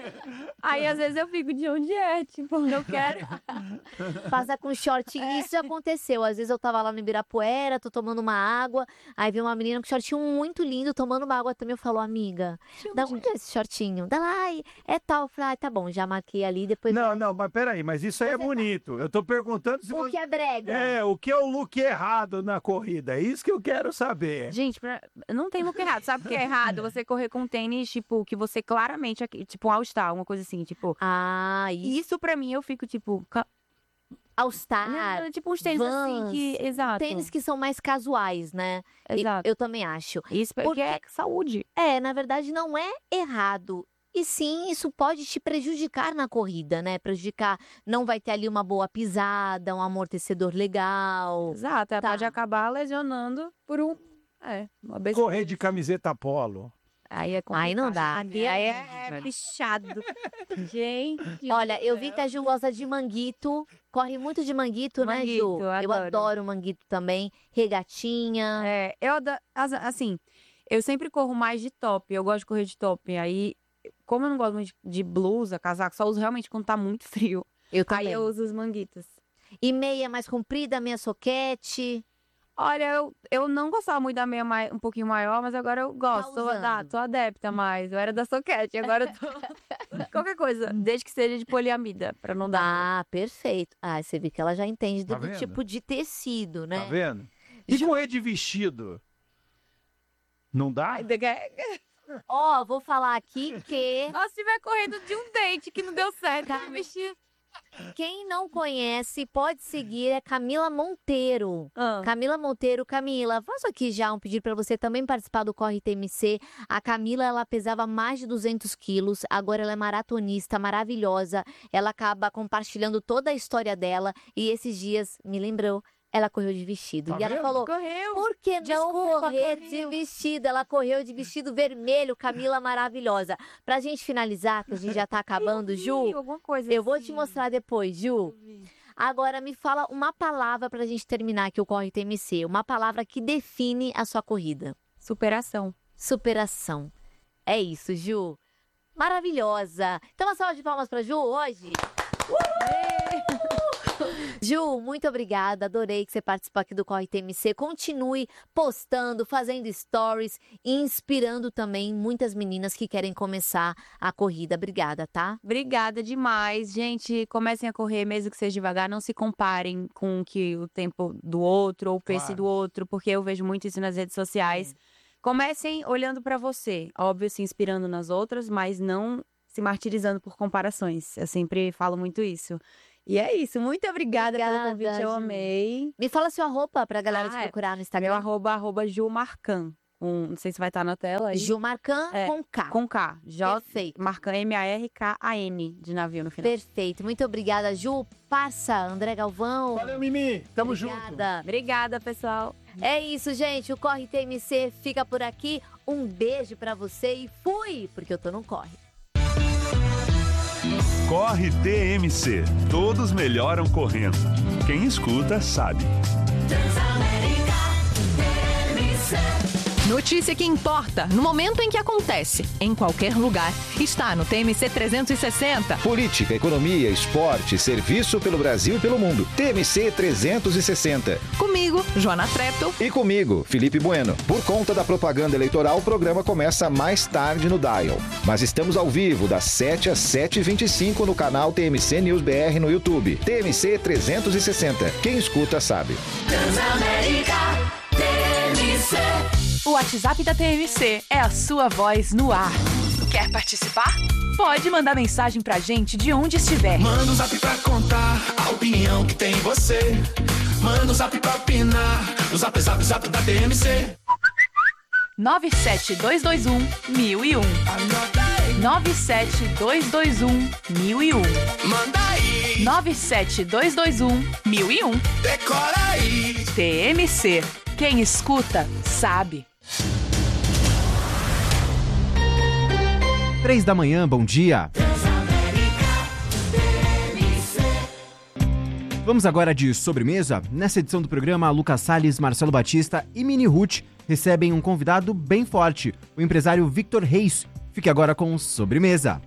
Aí às vezes eu fico de onde é, tipo, eu quero. Passa com shortinho. Isso já aconteceu. Às vezes eu tava lá no Ibirapuera, tô tomando uma água, aí vi uma menina com shortinho muito lindo tomando uma água também. Eu falo, amiga, da onde é esse shortinho? Da lá, é tal. Eu falei, tá bom, já marquei ali, depois... Não, mas peraí, mas isso aí é bonito. Eu tô perguntando se o que é brega. o que é o look errado na corrida? É isso que eu quero saber. Gente, não tem look errado. Sabe o que é errado? Você correr com tênis, tipo, que você claramente, tipo, um All-Star, uma coisa assim, tipo... Isso pra mim, eu fico, tipo... All-Star, tipo uns tênis Vans, assim que... Exato. Tênis que são mais casuais, né? Exato. Eu também acho. Isso porque é saúde. Na verdade, não é errado. E sim, isso pode te prejudicar na corrida, né? Não vai ter ali uma boa pisada, um amortecedor legal. Exato, pode acabar lesionando por uma besteira. Correr de camiseta polo. Aí é complicado. Aí não dá. Aí é pichado. Gente. Olha, eu vi que a Ju gosta de manguito. Corre muito de manguito, né, Ju? Eu adoro manguito também. Regatinha. Eu adoro. Assim, eu sempre corro mais de top. Eu gosto de correr de top. Aí, como eu não gosto muito de blusa, casaco, só uso realmente quando tá muito frio. Eu também. Aí eu uso os manguitos. E meia mais comprida, meia soquete. Olha, eu não gostava muito da meia um pouquinho maior, mas agora eu gosto. Tô adepta mais. Eu era da soquete, agora eu tô... Qualquer coisa, desde que seja de poliamida, pra não dar... Perfeito. Você vê que ela já entende do tipo de tecido, né? Tá vendo? E correr de vestido? Não dá? Vou falar aqui que... Só se estiver correndo de um date que não deu certo, vestido. Quem não conhece, pode seguir a Camila Monteiro. Camila Monteiro. Camila, faço aqui já um pedido para você também participar do Corre TMC. A Camila, ela pesava mais de 200 quilos, agora ela é maratonista, maravilhosa. Ela acaba compartilhando toda a história dela e esses dias me lembrou. Ela correu de vestido. E ela falou, por que não correr de vestido? Ela correu de vestido vermelho, Camila maravilhosa. Pra gente finalizar, que a gente já tá acabando, Ju, eu vou te mostrar depois, Ju. Agora me fala uma palavra pra gente terminar aqui o Corre TMC. Uma palavra que define a sua corrida. Superação. Superação. É isso, Ju. Maravilhosa. Então uma salva de palmas pra Ju hoje. Ju, muito obrigada. Adorei que você participou aqui do Corre TMC. Continue postando, fazendo stories e inspirando também muitas meninas que querem começar a corrida. Obrigada, tá? Obrigada demais. Gente, comecem a correr, mesmo que seja devagar. Não se comparem com o tempo do outro ou o pace do outro, porque eu vejo muito isso nas redes sociais. Comecem olhando pra você. Óbvio, se inspirando nas outras, mas não se martirizando por comparações. Eu sempre falo muito isso. E é isso. Muito obrigada pelo convite. Eu Ju. amei. Me fala sua roupa pra galera te procurar no Instagram. Meu @, @Jumarcan. Não sei se vai estar na tela aí. Jumarcan com K. Com K. Perfeito. Marcan, MARKAN, de navio no final. Perfeito. Muito obrigada, Ju. Parça, André Galvão. Valeu, Mimi. Tamo junto. Obrigada, pessoal. É isso, gente. O Corre TMC fica por aqui. Um beijo pra você e fui, porque eu tô no Corre. Corre TMC. Todos melhoram correndo. Quem escuta sabe. Notícia que importa, no momento em que acontece, em qualquer lugar. Está no TMC 360. Política, economia, esporte, serviço pelo Brasil e pelo mundo. TMC 360. Comigo, Joana Treptow. E comigo, Felipe Bueno. Por conta da propaganda eleitoral, o programa começa mais tarde no Dial. Mas estamos ao vivo, das 7 às 7h25 no canal TMC News BR no YouTube. TMC 360. Quem escuta sabe. Transamérica TMC. O WhatsApp da TMC é a sua voz no ar. Quer participar? Pode mandar mensagem pra gente de onde estiver. Manda um zap pra contar a opinião que tem você. Manda um zap pra opinar. O zap da TMC. 97221-1001. Anota aí. 97221-1001. Manda aí. 97221-1001. Decora aí. TMC. Quem escuta, sabe. 3 da manhã, bom dia. Vamos agora de sobremesa. Nessa edição do programa, Lucas Salles, Marcelo Batista e Mini Ruth recebem um convidado bem forte, o empresário Victor Reis. Fique agora com sobremesa.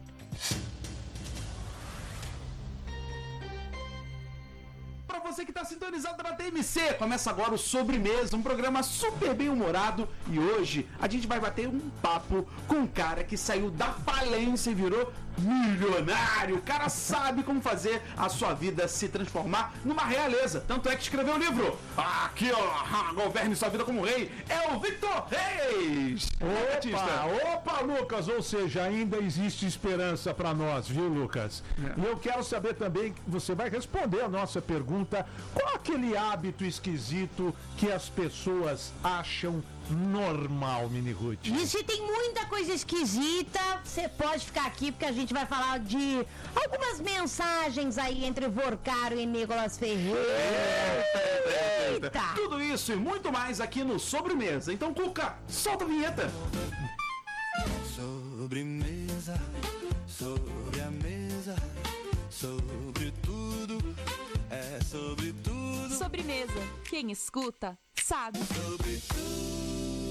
Você que está sintonizado na TMC, começa agora o Sobremesa, um programa super bem-humorado, e hoje a gente vai bater um papo com um cara que saiu da falência e virou milionário. O cara sabe como fazer a sua vida se transformar numa realeza, tanto é que escreveu um livro. Aqui ó, Governe Sua Vida Como Rei, é o Victor Reis. Opa, Lucas, ou seja, ainda existe esperança para nós, viu, Lucas? E eu quero saber também, você vai responder a nossa pergunta, qual aquele hábito esquisito que as pessoas acham normal, Mini Ruth? Isso, tem muita coisa esquisita. Você pode ficar aqui porque a gente vai falar de algumas mensagens aí entre Vorcaro e Nicolas Ferreira. Eita. Tudo isso e muito mais aqui no Sobremesa. Então, Cuca, solta a vinheta. Sobremesa, sobre a mesa, sobre tudo, é sobre tudo. Sobremesa. Quem escuta, sabe. Sobre tudo.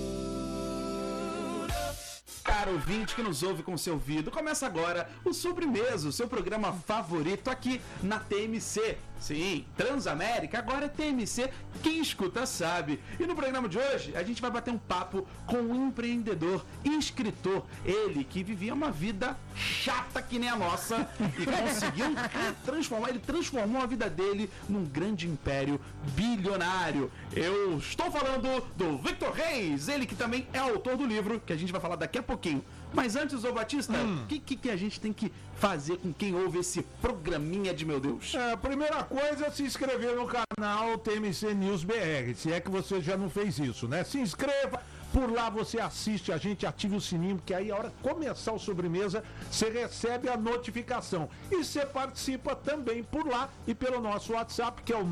Caro ouvinte que nos ouve com seu ouvido, começa agora o Sobremesa, o seu programa favorito aqui na TMC. Sim, Transamérica, agora é TMC, quem escuta sabe. E no programa de hoje, a gente vai bater um papo com um empreendedor e escritor. Ele que vivia uma vida chata que nem a nossa e conseguiu ele transformou a vida dele num grande império bilionário. Eu estou falando do Victor Reis, ele que também é autor do livro, que a gente vai falar daqui a pouquinho. Mas antes, ô Batista, o que a gente tem que fazer com quem ouve esse programinha de meu Deus? A primeira coisa é se inscrever no canal TMC News BR, se é que você já não fez isso, né? Se inscreva, por lá você assiste a gente, ative o sininho, porque aí a hora que começar o Sobremesa, você recebe a notificação. E você participa também por lá e pelo nosso WhatsApp, que é o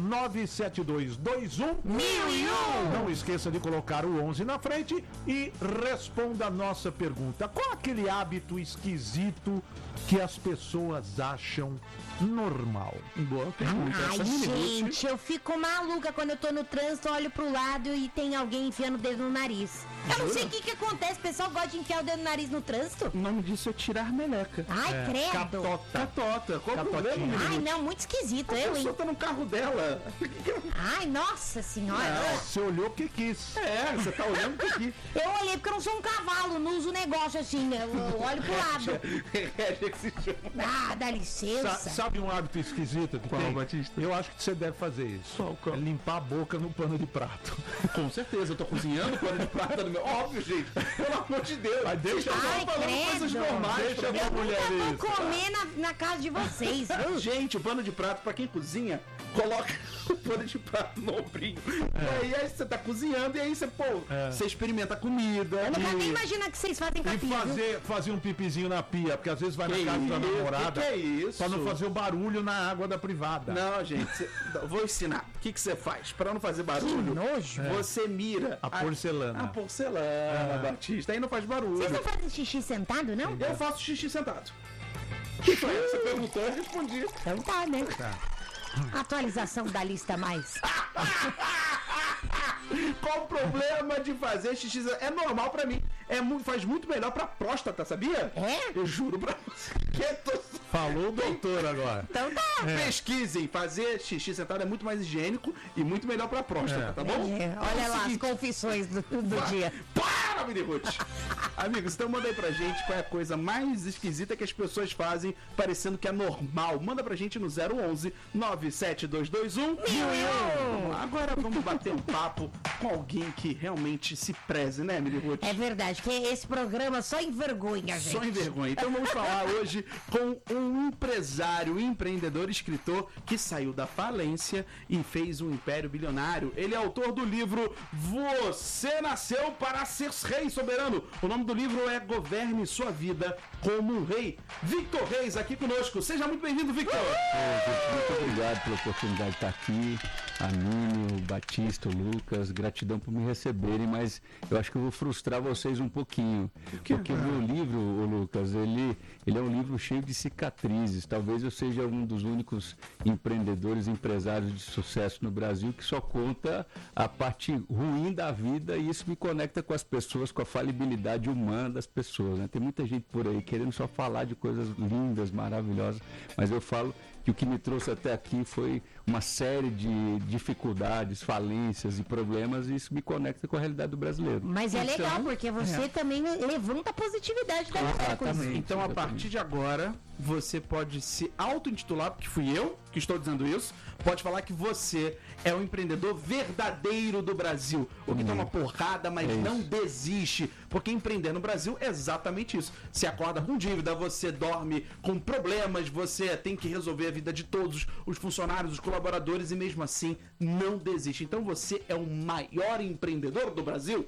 97221-1001. Não esqueça de colocar o 11 na frente e responda a nossa pergunta. Qual aquele hábito esquisito que as pessoas acham normal? Boa pergunta. Ai, gente, eu fico maluca quando eu tô no trânsito, olho pro lado e tem alguém enfiando o dedo no nariz. Eu não sei o que acontece, o pessoal gosta de enfiar o dedo no nariz no trânsito. O nome disso é tirar meleca. Ai, credo. Catota. Qual o problema? Ai, não, muito esquisito, A eu, hein? pessoa tá no carro dela. Ai, nossa senhora. Você olhou porque quis. Você tá olhando por aqui. Eu olhei porque eu não sou um cavalo, não uso negócio assim, eu olho pro lado. Ah, dá licença. Sabe um hábito esquisito que tem? Batista? Eu acho que você deve fazer isso. Qual? É limpar a boca no pano de prato. Com certeza, eu tô cozinhando pano de prata no meu... Óbvio, gente. Pelo amor de Deus. Mas deixa Ai, coisas credo. normais. Deixa pra a mulher Eu isso. vou comer na casa de vocês, viu? Gente, o pano de prato, pra quem cozinha, coloca o pano de prato no ombrinho. E aí você tá cozinhando e aí você, você experimenta a comida. Eu não quero nem imaginar que vocês fazem com a E pia, viu? fazer um pipizinho na pia, porque às vezes vai na casa da namorada. Que é isso? Pra não fazer o barulho na água da privada. Não, gente, vou ensinar. O que você faz? Pra não fazer barulho, nojo. você mira A porcelana. A porcelana, Batista. Aí não faz barulho. Vocês não fazem xixi sentado, não? Eu faço xixi sentado. Que foi? Você perguntou, eu respondi. Então tá, né? Atualização da lista mais. Qual o problema de fazer xixi? É normal pra mim. Faz muito melhor pra próstata, sabia? É? Eu juro pra você. Falou o doutor agora. Então tá. Pesquisem. Fazer xixi sentado é muito mais higiênico e muito melhor pra próstata, tá bom? Olha lá as confissões do dia. Para, Mini Ruth! Amigos, então manda aí pra gente qual é a coisa mais esquisita que as pessoas fazem parecendo que é normal. Manda pra gente no 011 97221 1001. Agora vamos bater um papo com alguém que realmente se preze, né, Mini Ruth? É verdade, que esse programa só envergonha, gente. Só envergonha. Então vamos falar hoje com um empresário, empreendedor, escritor que saiu da falência e fez um império bilionário. Ele é autor do livro Você Nasceu para Ser Rei Soberano. O nome do livro é Governe Sua Vida como um Rei. Victor Reis aqui conosco. Seja muito bem-vindo, Victor. Muito obrigado pela oportunidade de estar aqui. A Nini, o Batista, o Lucas, gratidão por me receberem, mas eu acho que eu vou frustrar vocês um pouquinho. Porque o meu livro, ô Lucas, ele é um livro cheio de cicatrizes. Talvez eu seja um dos únicos empreendedores, empresários de sucesso no Brasil que só conta a parte ruim da vida, e isso me conecta com as pessoas, com a falibilidade humana das pessoas, né? Tem muita gente por aí querendo só falar de coisas lindas, maravilhosas, mas eu falo que o que me trouxe até aqui foi uma série de dificuldades, falências e problemas, e isso me conecta com a realidade do brasileiro. Mas é legal, porque você também levanta a positividade da coisa. Então, a partir de agora, você pode se auto-intitular, porque fui eu que estou dizendo isso, pode falar que você é o empreendedor verdadeiro do Brasil. O que toma porrada, mas não desiste. Porque empreender no Brasil é exatamente isso. Você acorda com dívida, você dorme com problemas, você tem que resolver a vida de todos os funcionários, os colaboradores, e mesmo assim não desiste. Então você é o maior empreendedor do Brasil?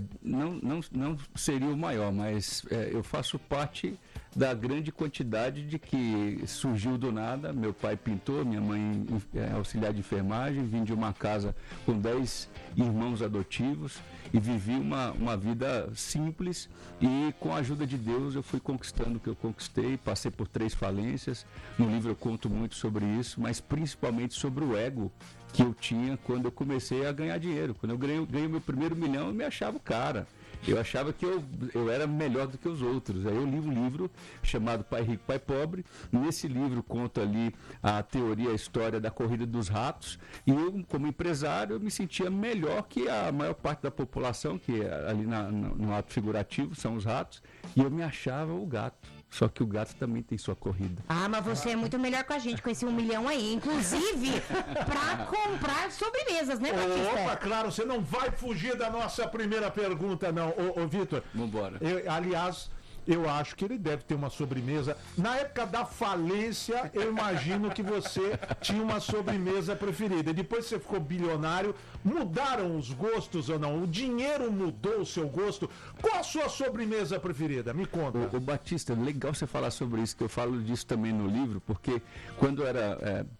Não seria o maior, mas eu faço parte da grande quantidade de que surgiu do nada. Meu pai pintor, minha mãe é auxiliar de enfermagem, vim de uma casa com 10 irmãos adotivos e vivi uma vida simples, e com a ajuda de Deus eu fui conquistando o que eu conquistei. Passei por 3 falências. No livro eu conto muito sobre isso, mas principalmente sobre o ego que eu tinha quando eu comecei a ganhar dinheiro. Quando eu ganhei meu primeiro milhão, eu me achava o cara. Eu achava que eu era melhor do que os outros. Aí eu li um livro chamado Pai Rico, Pai Pobre. Nesse livro conta ali a teoria, a história da corrida dos ratos. E eu, como empresário, eu me sentia melhor que a maior parte da população, que ali no ato figurativo são os ratos. E eu me achava o gato. Só que o gato também tem sua corrida. Ah, mas você é muito melhor com a gente, com esse 1 milhão aí. Inclusive, pra comprar sobremesas, né, Batista? Opa, claro, você não vai fugir da nossa primeira pergunta, não. Ô Vitor. Vambora. Aliás, eu acho que ele deve ter uma sobremesa. Na época da falência, eu imagino que você tinha uma sobremesa preferida. Depois que você ficou bilionário, mudaram os gostos ou não? O dinheiro mudou o seu gosto? Qual a sua sobremesa preferida? Me conta. Ô Batista, legal você falar sobre isso, que eu falo disso também no livro, porque quando eu era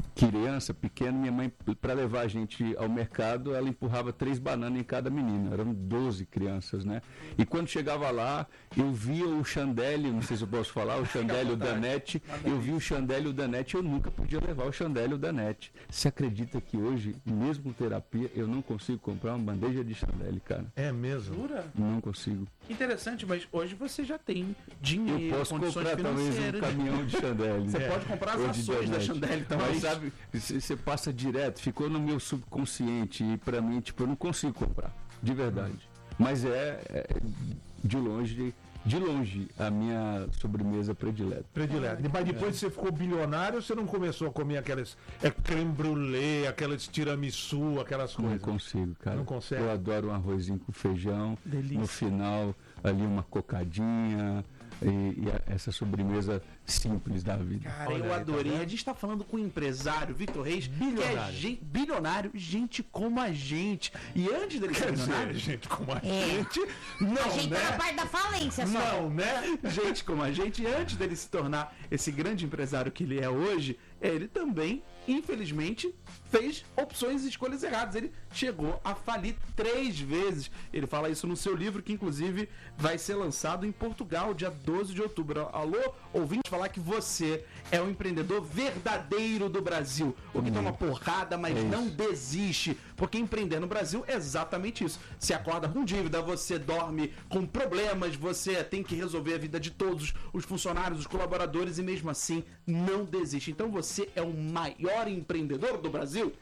criança, pequena, minha mãe, para levar a gente ao mercado, ela empurrava 3 bananas em cada menino. Eram 12 crianças, né? E quando chegava lá, eu via o Chandelle, não sei se eu posso falar, o Chandelle e o Danete. Eu vi o Chandelle e o Danete, eu nunca podia levar o Chandelle e o Danete. Você acredita que hoje, mesmo terapia, eu não consigo comprar uma bandeja de Chandelle, cara? É mesmo? Jura? Não consigo. Que interessante, mas hoje você já tem dinheiro, Eu posso condições comprar talvez um financeiras. caminhão de Chandelle. Você pode comprar as Ou de ações da Danete. Chandelle também. Mas sabe, você passa direto, ficou no meu subconsciente e pra mim, tipo, eu não consigo comprar, de verdade. Mas é de longe a minha sobremesa predileta. Mas depois que você ficou bilionário, você não começou a comer aquelas creme brulee, aquelas tiramisu, aquelas coisas? Não consigo, cara. Não consegue? Eu adoro um arrozinho com feijão. Delícia. No final, ali uma cocadinha. E essa sobremesa simples da vida. Cara, eu adorei. A gente tá falando com um empresário, Victor Reis, Bilionário. que é bilionário, gente como a gente. E antes dele ser bilionário, gente como a É. gente, não, A gente né? tá na parte da falência só. Não, né? gente como a gente, e antes dele se tornar esse grande empresário que ele é hoje, ele também, infelizmente, fez opções e escolhas erradas. Ele chegou a falir 3 vezes. Ele fala isso no seu livro, que inclusive vai ser lançado em Portugal, dia 12 de outubro. Alô, ouvinte, falar que você é o empreendedor verdadeiro do Brasil. O que toma porrada, mas não desiste. Porque empreender no Brasil é exatamente isso. Você acorda com dívida, você dorme com problemas, você tem que resolver a vida de todos os funcionários, os colaboradores, e mesmo assim não desiste. Então você é o maior empreendedor do Brasil?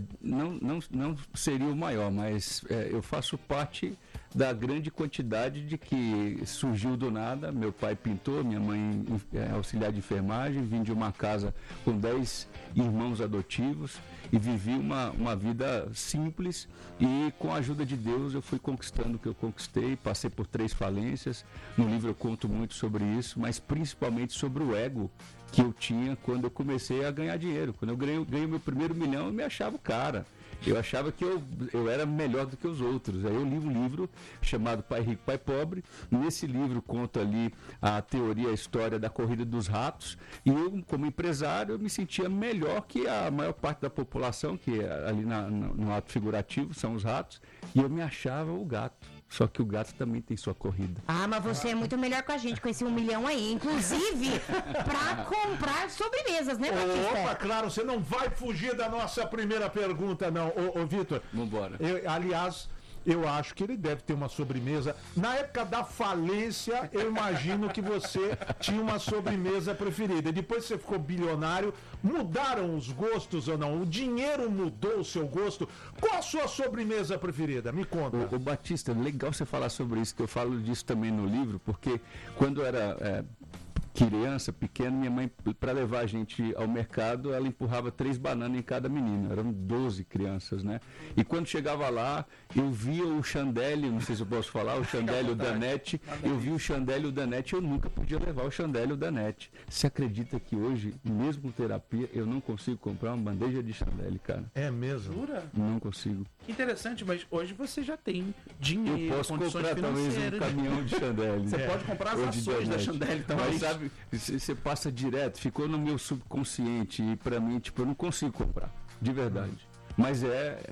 Não seria o maior, mas eu faço parte da grande quantidade de que surgiu do nada. Meu pai pintor, minha mãe é auxiliar de enfermagem, vim de uma casa com 10 irmãos adotivos e vivi uma vida simples, e com a ajuda de Deus eu fui conquistando o que eu conquistei. Passei por 3 falências. No livro eu conto muito sobre isso, mas principalmente sobre o ego que eu tinha quando eu comecei a ganhar dinheiro. Quando eu ganhei meu primeiro milhão, eu me achava o cara. Eu achava que eu era melhor do que os outros. Aí eu li um livro chamado Pai Rico, Pai Pobre. Nesse livro conto ali a teoria, a história da corrida dos ratos. E eu, como empresário, eu me sentia melhor que a maior parte da população, que ali no ato figurativo são os ratos. E eu me achava o gato. Só que o gato também tem sua corrida. Ah, mas você é muito melhor com a gente, com esse 1 milhão aí. Inclusive, pra comprar sobremesas, né, Batista? Opa, claro, você não vai fugir da nossa primeira pergunta, não. Ô Vitor. Vambora. Aliás, eu acho que ele deve ter uma sobremesa. Na época da falência, eu imagino que você tinha uma sobremesa preferida. Depois que você ficou bilionário, mudaram os gostos ou não? O dinheiro mudou o seu gosto? Qual a sua sobremesa preferida? Me conta. Ô Batista, legal você falar sobre isso, que eu falo disso também no livro, porque quando eu era criança, pequena, minha mãe, para levar a gente ao mercado, ela empurrava 3 bananas em cada menino. Eram 12 crianças, né? E quando chegava lá, eu via o Chandelle, não sei se eu posso falar, o Chandelle e o Danete. Eu vi o Chandelle e o Danete, eu nunca podia levar o Chandelle e o Danete. Você acredita que hoje, mesmo terapia, eu não consigo comprar uma bandeja de Chandelle, cara? É mesmo? Jura? Não consigo. Que interessante, mas hoje você já tem dinheiro, Eu posso condições comprar talvez um financeiras. caminhão de Chandelle. Você pode comprar as Ou de ações da Danete. Chandelle também. Mas sabe, você passa direto, ficou no meu subconsciente, e pra mim, tipo, eu não consigo comprar, de verdade. Mas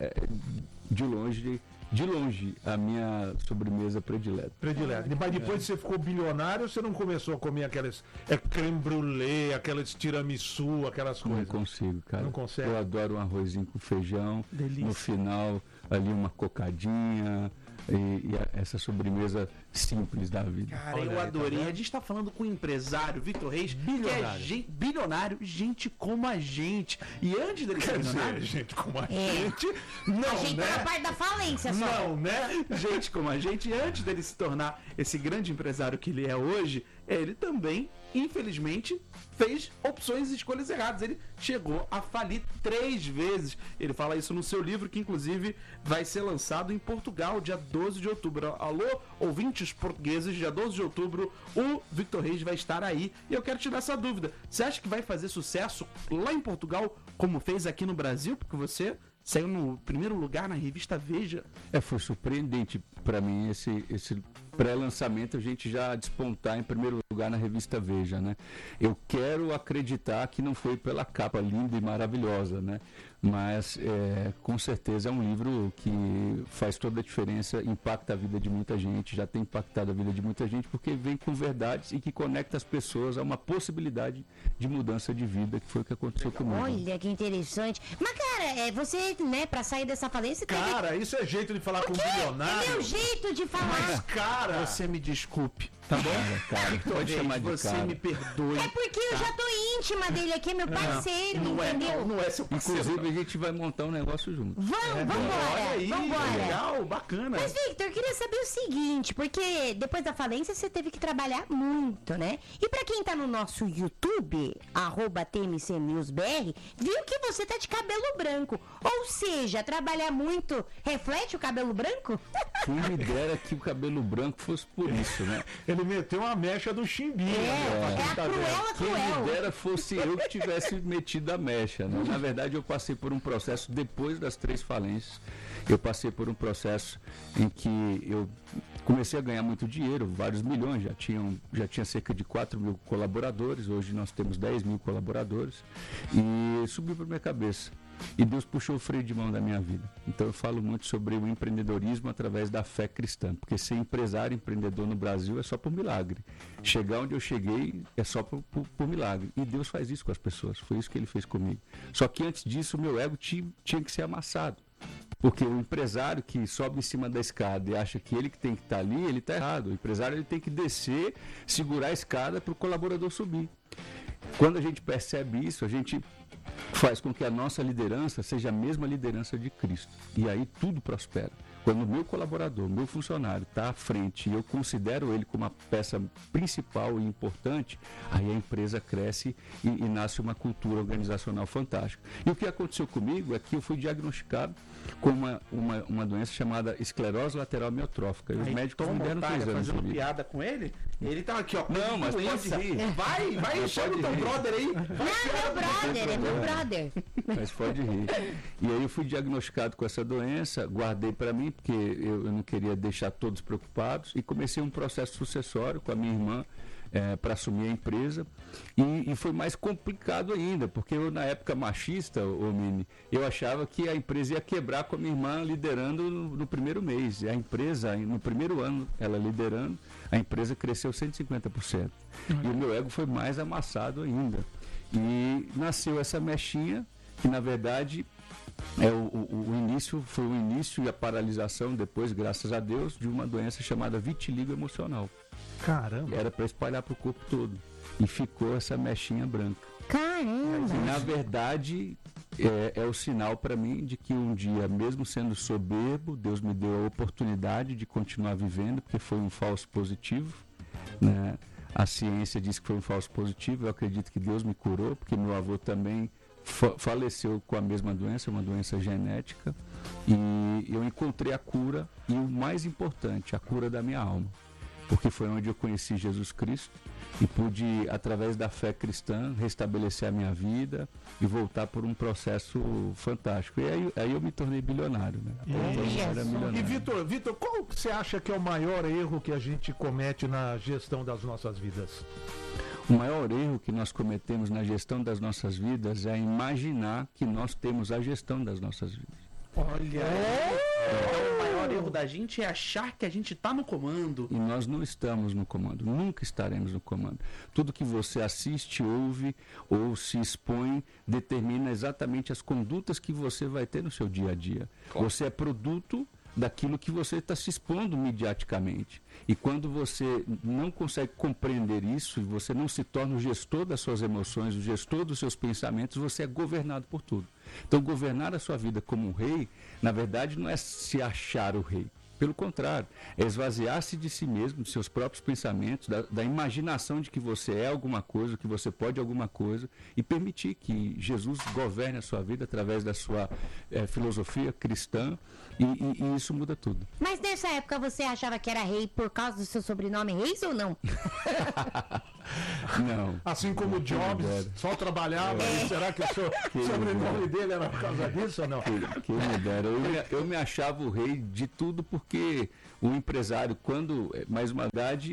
de longe a minha sobremesa predileta. Mas depois que você ficou bilionário, você não começou a comer aquelas creme brulee, aquelas tiramisu, aquelas coisas? Não consigo, cara. Não consegue? Eu adoro um arrozinho com feijão. Delícia. No final, ali uma cocadinha. E essa sobremesa simples da vida. Cara, Olha eu aí, adorei. tá vendo? A gente tá falando com um empresário, Victor Reis, Bilionário. que é bilionário, gente como a gente. E antes dele ser bilionário, gente como a É. gente, A não, gente tá na né? parte da falência só. Não, né? gente como a gente, e antes dele se tornar esse grande empresário que ele é hoje, ele também, infelizmente, fez opções e escolhas erradas. Ele chegou a falir 3 vezes. Ele fala isso no seu livro, que inclusive vai ser lançado em Portugal, dia 12 de outubro. Alô, ouvintes portugueses, dia 12 de outubro, o Victor Reis vai estar aí. E eu quero tirar essa dúvida. Você acha que vai fazer sucesso lá em Portugal, como fez aqui no Brasil? Porque você saiu no primeiro lugar na revista Veja. Foi surpreendente para mim esse pré-lançamento a gente já despontar em primeiro lugar na revista Veja, né? Eu quero acreditar que não foi pela capa linda e maravilhosa, né? Mas com certeza é um livro que faz toda a diferença, impacta a vida de muita gente, já tem impactado a vida de muita gente, porque vem com verdades e que conecta as pessoas a uma possibilidade de mudança de vida, que foi o que aconteceu comigo. Olha, que interessante. Mas, cara, você, né, pra sair dessa falência... Cara, isso é jeito de falar com um bilionário? É meu jeito de falar. Mas, cara... Você me desculpe, tá bom? Cara, Victor pode Reis, chamar de você cara. me perdoe. É porque eu já tô íntima dele aqui, é meu parceiro, entendeu? Não é seu parceiro. Inclusive, a gente vai montar um negócio junto. Vambora, Olha aí, vambora. legal, bacana. Mas, Victor, eu queria saber o seguinte, porque depois da falência você teve que trabalhar muito, né? E pra quem tá no nosso YouTube, @TMCNewsBR, viu que você tá de cabelo branco. Ou seja, trabalhar muito reflete o cabelo branco? Quem me dera que o cabelo branco fosse por isso, né? Ele meteu uma mecha do Chimbinha. É a cruela Quem cruel. me dera fosse eu que tivesse metido a mecha, né? Na verdade, eu passei por um processo depois das 3 falências. Eu passei por um processo em que eu comecei a ganhar muito dinheiro, vários milhões, já tinha cerca de 4.000 colaboradores, hoje nós temos 10.000 colaboradores, e subiu para minha cabeça. E Deus puxou o freio de mão da minha vida. Então eu falo muito sobre o empreendedorismo através da fé cristã, porque ser empresário, empreendedor no Brasil é só por milagre. Chegar onde eu cheguei é só por milagre. E Deus faz isso com as pessoas, foi isso que Ele fez comigo. Só que antes disso o meu ego tinha que ser amassado. Porque o empresário que sobe em cima da escada e acha que ele que tem que estar ali, ele está errado. O empresário ele tem que descer, segurar a escada para o colaborador subir. Quando a gente percebe isso, a gente faz com que a nossa liderança seja a mesma liderança de Cristo. E aí tudo prospera. Quando o meu colaborador, meu funcionário está à frente e eu considero ele como uma peça principal e importante, aí a empresa cresce e nasce uma cultura organizacional fantástica. E o que aconteceu comigo é que eu fui diagnosticado com uma doença chamada esclerose lateral amiotrófica. E os médicos me deram 3 anos de fazendo vida. piada com ele, ele tá aqui, ó. Não, mas doença. pode rir. Vai, chama o teu brother aí. É meu brother. Mas pode rir. E aí eu fui diagnosticado com essa doença, guardei para mim, porque eu não queria deixar todos preocupados, e comecei um processo sucessório com a minha irmã para assumir a empresa. E foi mais complicado ainda, porque eu, na época machista, Mini, eu achava que a empresa ia quebrar com a minha irmã liderando no primeiro mês. E a empresa, no primeiro ano, ela liderando, a empresa cresceu 150%. E o meu ego foi mais amassado ainda. E nasceu essa mechinha, que na verdade o início foi o início e a paralisação depois, graças a Deus, de uma doença chamada vitiligo emocional. Caramba! Era para espalhar para o corpo todo. E ficou essa mechinha branca. Caramba! E na verdade é o sinal para mim de que um dia, mesmo sendo soberbo, Deus me deu a oportunidade de continuar vivendo, porque foi um falso positivo, né? A ciência diz que foi um falso positivo. Eu acredito que Deus me curou, porque meu avô também faleceu com a mesma doença, uma doença genética, e eu encontrei a cura, e o mais importante, a cura da minha alma, porque foi onde eu conheci Jesus Cristo e pude, através da fé cristã, restabelecer a minha vida e voltar por um processo fantástico. E aí eu me tornei bilionário, né? E Vitor, qual você acha que é o maior erro que a gente comete na gestão das nossas vidas? O maior erro que nós cometemos na gestão das nossas vidas é imaginar que nós temos a gestão das nossas vidas. Olha, o maior erro da gente é achar que a gente está no comando. E nós não estamos no comando, nunca estaremos no comando. Tudo que você assiste, ouve ou se expõe determina exatamente as condutas que você vai ter no seu dia a dia. Você é produto daquilo que você está se expondo mediaticamente. E quando você não consegue compreender isso, e você não se torna o gestor das suas emoções, o gestor dos seus pensamentos, você é governado por tudo. Então, governar a sua vida como um rei, na verdade, não é se achar o rei. Pelo contrário, é esvaziar-se de si mesmo, de seus próprios pensamentos, da imaginação de que você é alguma coisa, que você pode alguma coisa, e permitir que Jesus governe a sua vida através da sua filosofia cristã, e isso muda tudo. Mas nessa época você achava que era rei por causa do seu sobrenome Reis ou não? Não. Assim como o Jobs, só trabalhava. E será que o sobrenome dele era por causa disso ou não? Quem me dera. Eu me achava o rei de tudo porque o empresário, quando, mais uma verdade,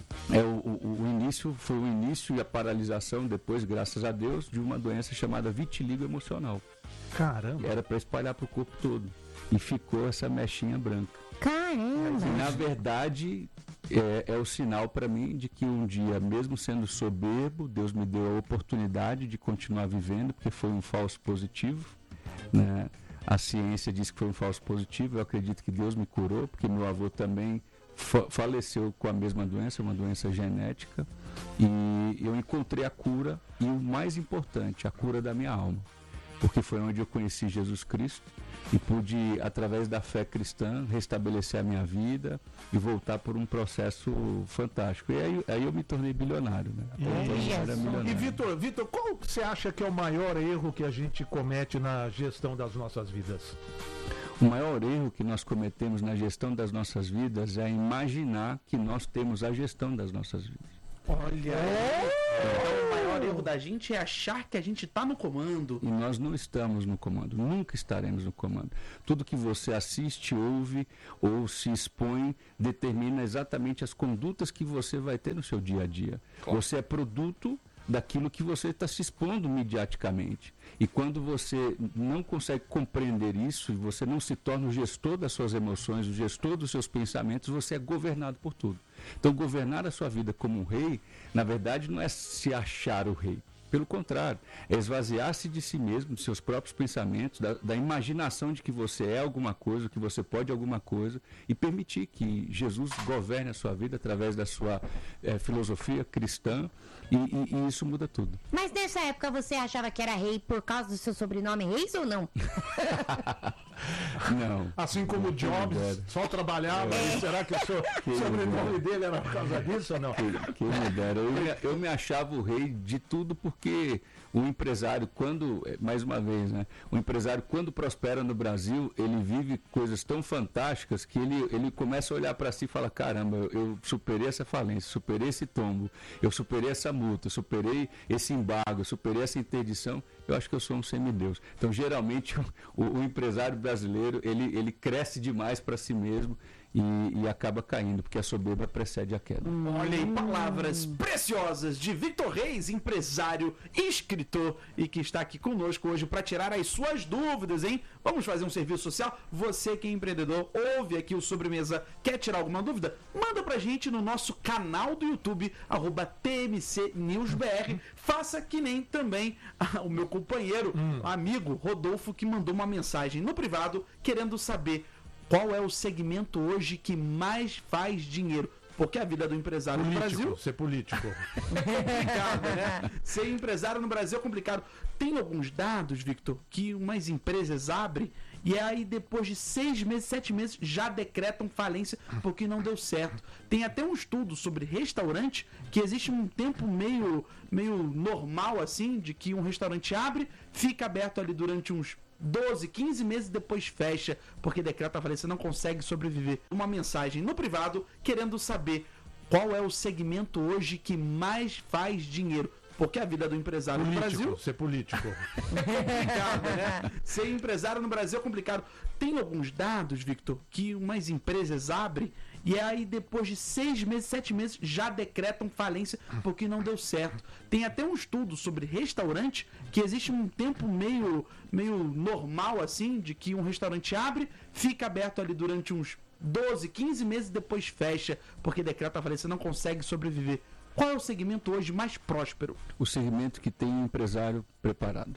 o início foi o início e a paralisação depois, graças a Deus, de uma doença chamada vitiligo emocional. Caramba! Era para espalhar para o corpo todo. E ficou essa mechinha branca. Caramba! E, na verdade, é o sinal para mim de que um dia, mesmo sendo soberbo, Deus me deu a oportunidade de continuar vivendo, porque foi um falso positivo, né? A ciência diz que foi um falso positivo, eu acredito que Deus me curou, porque meu avô também faleceu com a mesma doença, uma doença genética, e eu encontrei a cura, e o mais importante, a cura da minha alma, porque foi onde eu conheci Jesus Cristo e pude, através da fé cristã, restabelecer a minha vida e voltar por um processo fantástico. E aí eu me tornei bilionário, né? E Vitor, qual você acha que é o maior erro que a gente comete na gestão das nossas vidas? O maior erro que nós cometemos na gestão das nossas vidas é imaginar que nós temos a gestão das nossas vidas. Olha, então o maior erro da gente é achar que a gente está no comando. E nós não estamos no comando, nunca estaremos no comando. Tudo que você assiste, ouve ou se expõe determina exatamente as condutas que você vai ter no seu dia a dia. Claro. Você é produto daquilo que você está se expondo mediaticamente. E quando você não consegue compreender isso, você não se torna o gestor das suas emoções, o gestor dos seus pensamentos, você é governado por tudo. Então, governar a sua vida como um rei, na verdade, não é se achar o rei. Pelo contrário, é esvaziar-se de si mesmo, de seus próprios pensamentos, da imaginação de que você é alguma coisa, que você pode alguma coisa, e permitir que Jesus governe a sua vida através da sua filosofia cristã, e isso muda tudo. Mas nessa época você achava que era rei por causa do seu sobrenome Reis ou não? Não. Assim como o Jobs, só trabalhava. E será que o sobrenome dele era por causa disso ou não? Quem me dera. Eu me achava o rei de tudo porque o empresário, quando, mais uma vez, né? O empresário, quando prospera no Brasil, ele vive coisas tão fantásticas que ele começa a olhar para si e fala, caramba, eu superei essa falência, superei esse tombo, eu superei essa multa, eu superei esse embargo, eu superei essa interdição, eu acho que eu sou um semideus. Então, geralmente, o empresário brasileiro, ele cresce demais para si mesmo e acaba caindo, porque a soberba precede a queda. Olha aí, palavras preciosas de Vitor Reis, empresário, escritor, e que está aqui conosco hoje para tirar as suas dúvidas, hein? Vamos fazer um serviço social? Você que é empreendedor, ouve aqui o Sobremesa, quer tirar alguma dúvida? Manda pra gente no nosso canal do YouTube, @TMCNewsBR. Faça que nem também o meu companheiro, amigo Rodolfo, que mandou uma mensagem no privado querendo saber qual é o segmento hoje que mais faz dinheiro. Porque a vida do empresário no Brasil... Ser político. É complicado, né? Ser empresário no Brasil é complicado. Tem alguns dados, Victor, que umas empresas abrem e aí depois de 6 meses, 7 meses, já decretam falência porque não deu certo. Tem até um estudo sobre restaurante que existe um tempo meio normal, assim, de que um restaurante abre, fica aberto ali durante uns 12, 15 meses e depois fecha, porque decreta a falência, não consegue sobreviver. Uma mensagem no privado querendo saber qual é o segmento hoje que mais faz dinheiro. Porque a vida do empresário no Brasil... Ser político. É complicado, né? Ser empresário no Brasil é complicado. Tem alguns dados, Victor, que umas empresas abrem e aí depois de 6 meses, 7 meses, já decretam falência porque não deu certo. Tem até um estudo sobre restaurante que existe um tempo meio normal, assim, de que um restaurante abre, fica aberto ali durante uns 12, 15 meses e depois fecha porque decreta a falência, não consegue sobreviver. Qual é o segmento hoje mais próspero? O segmento que tem um empresário preparado.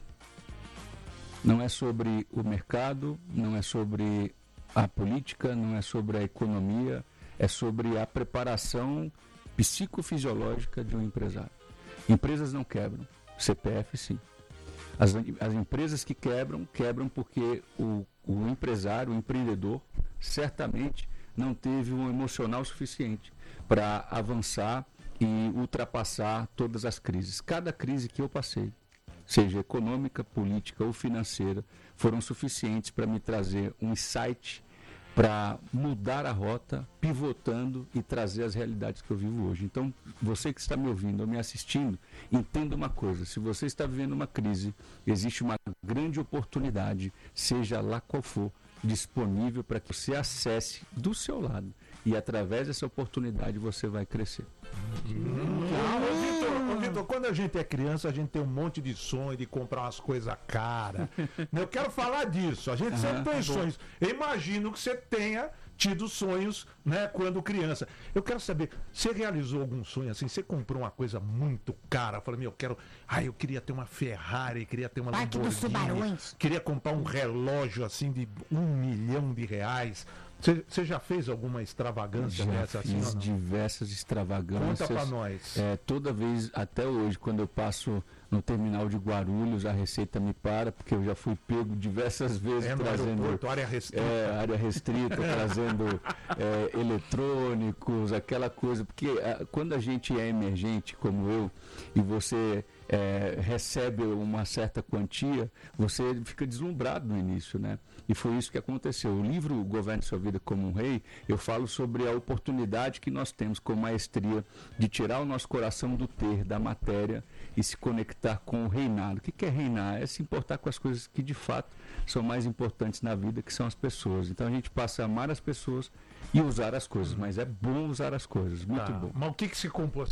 Não é sobre o mercado, não é sobre a política, não é sobre a economia, é sobre a preparação psicofisiológica de um empresário. Empresas não quebram, CPF sim. As empresas que quebram porque o empresário, o empreendedor, certamente não teve um emocional suficiente para avançar e ultrapassar todas as crises. Cada crise que eu passei, seja econômica, política ou financeira, foram suficientes para me trazer um insight para mudar a rota, pivotando e trazer as realidades que eu vivo hoje. Então, você que está me ouvindo ou me assistindo, entenda uma coisa: se você está vivendo uma crise, existe uma grande oportunidade, seja lá qual for, disponível para que você acesse do seu lado. E através dessa oportunidade você vai crescer. Ô, Vitor, quando a gente é criança, a gente tem um monte de sonho de comprar umas coisas caras. Eu quero falar disso. A gente sempre tem sonhos. Eu imagino que você tenha tido sonhos, né, quando criança. Eu quero saber, você realizou algum sonho assim? Você comprou uma coisa muito cara? Falei, eu queria ter uma Ferrari, queria ter uma Lamborghini, queria comprar um relógio assim de R$1 milhão. Você já fez alguma extravagância dessa? Fiz assim, diversas extravagâncias. Conta pra nós. Toda vez, até hoje, quando eu passo no terminal de Guarulhos, a Receita me para, porque eu já fui pego diversas vezes trazendo área restrita, área restrita trazendo eletrônicos, aquela coisa. Porque quando a gente é emergente, como eu, e você recebe uma certa quantia, você fica deslumbrado no início, né? E foi isso que aconteceu. O livro Governe Sua Vida como um Rei, eu falo sobre a oportunidade que nós temos com maestria de tirar o nosso coração do ter, da matéria, e se conectar com o reinado. O que é reinar? É se importar com as coisas que de fato são mais importantes na vida, que são as pessoas. Então a gente passa a amar as pessoas e usar as coisas, mas é bom usar as coisas, muito bom. Mas o que se comprou?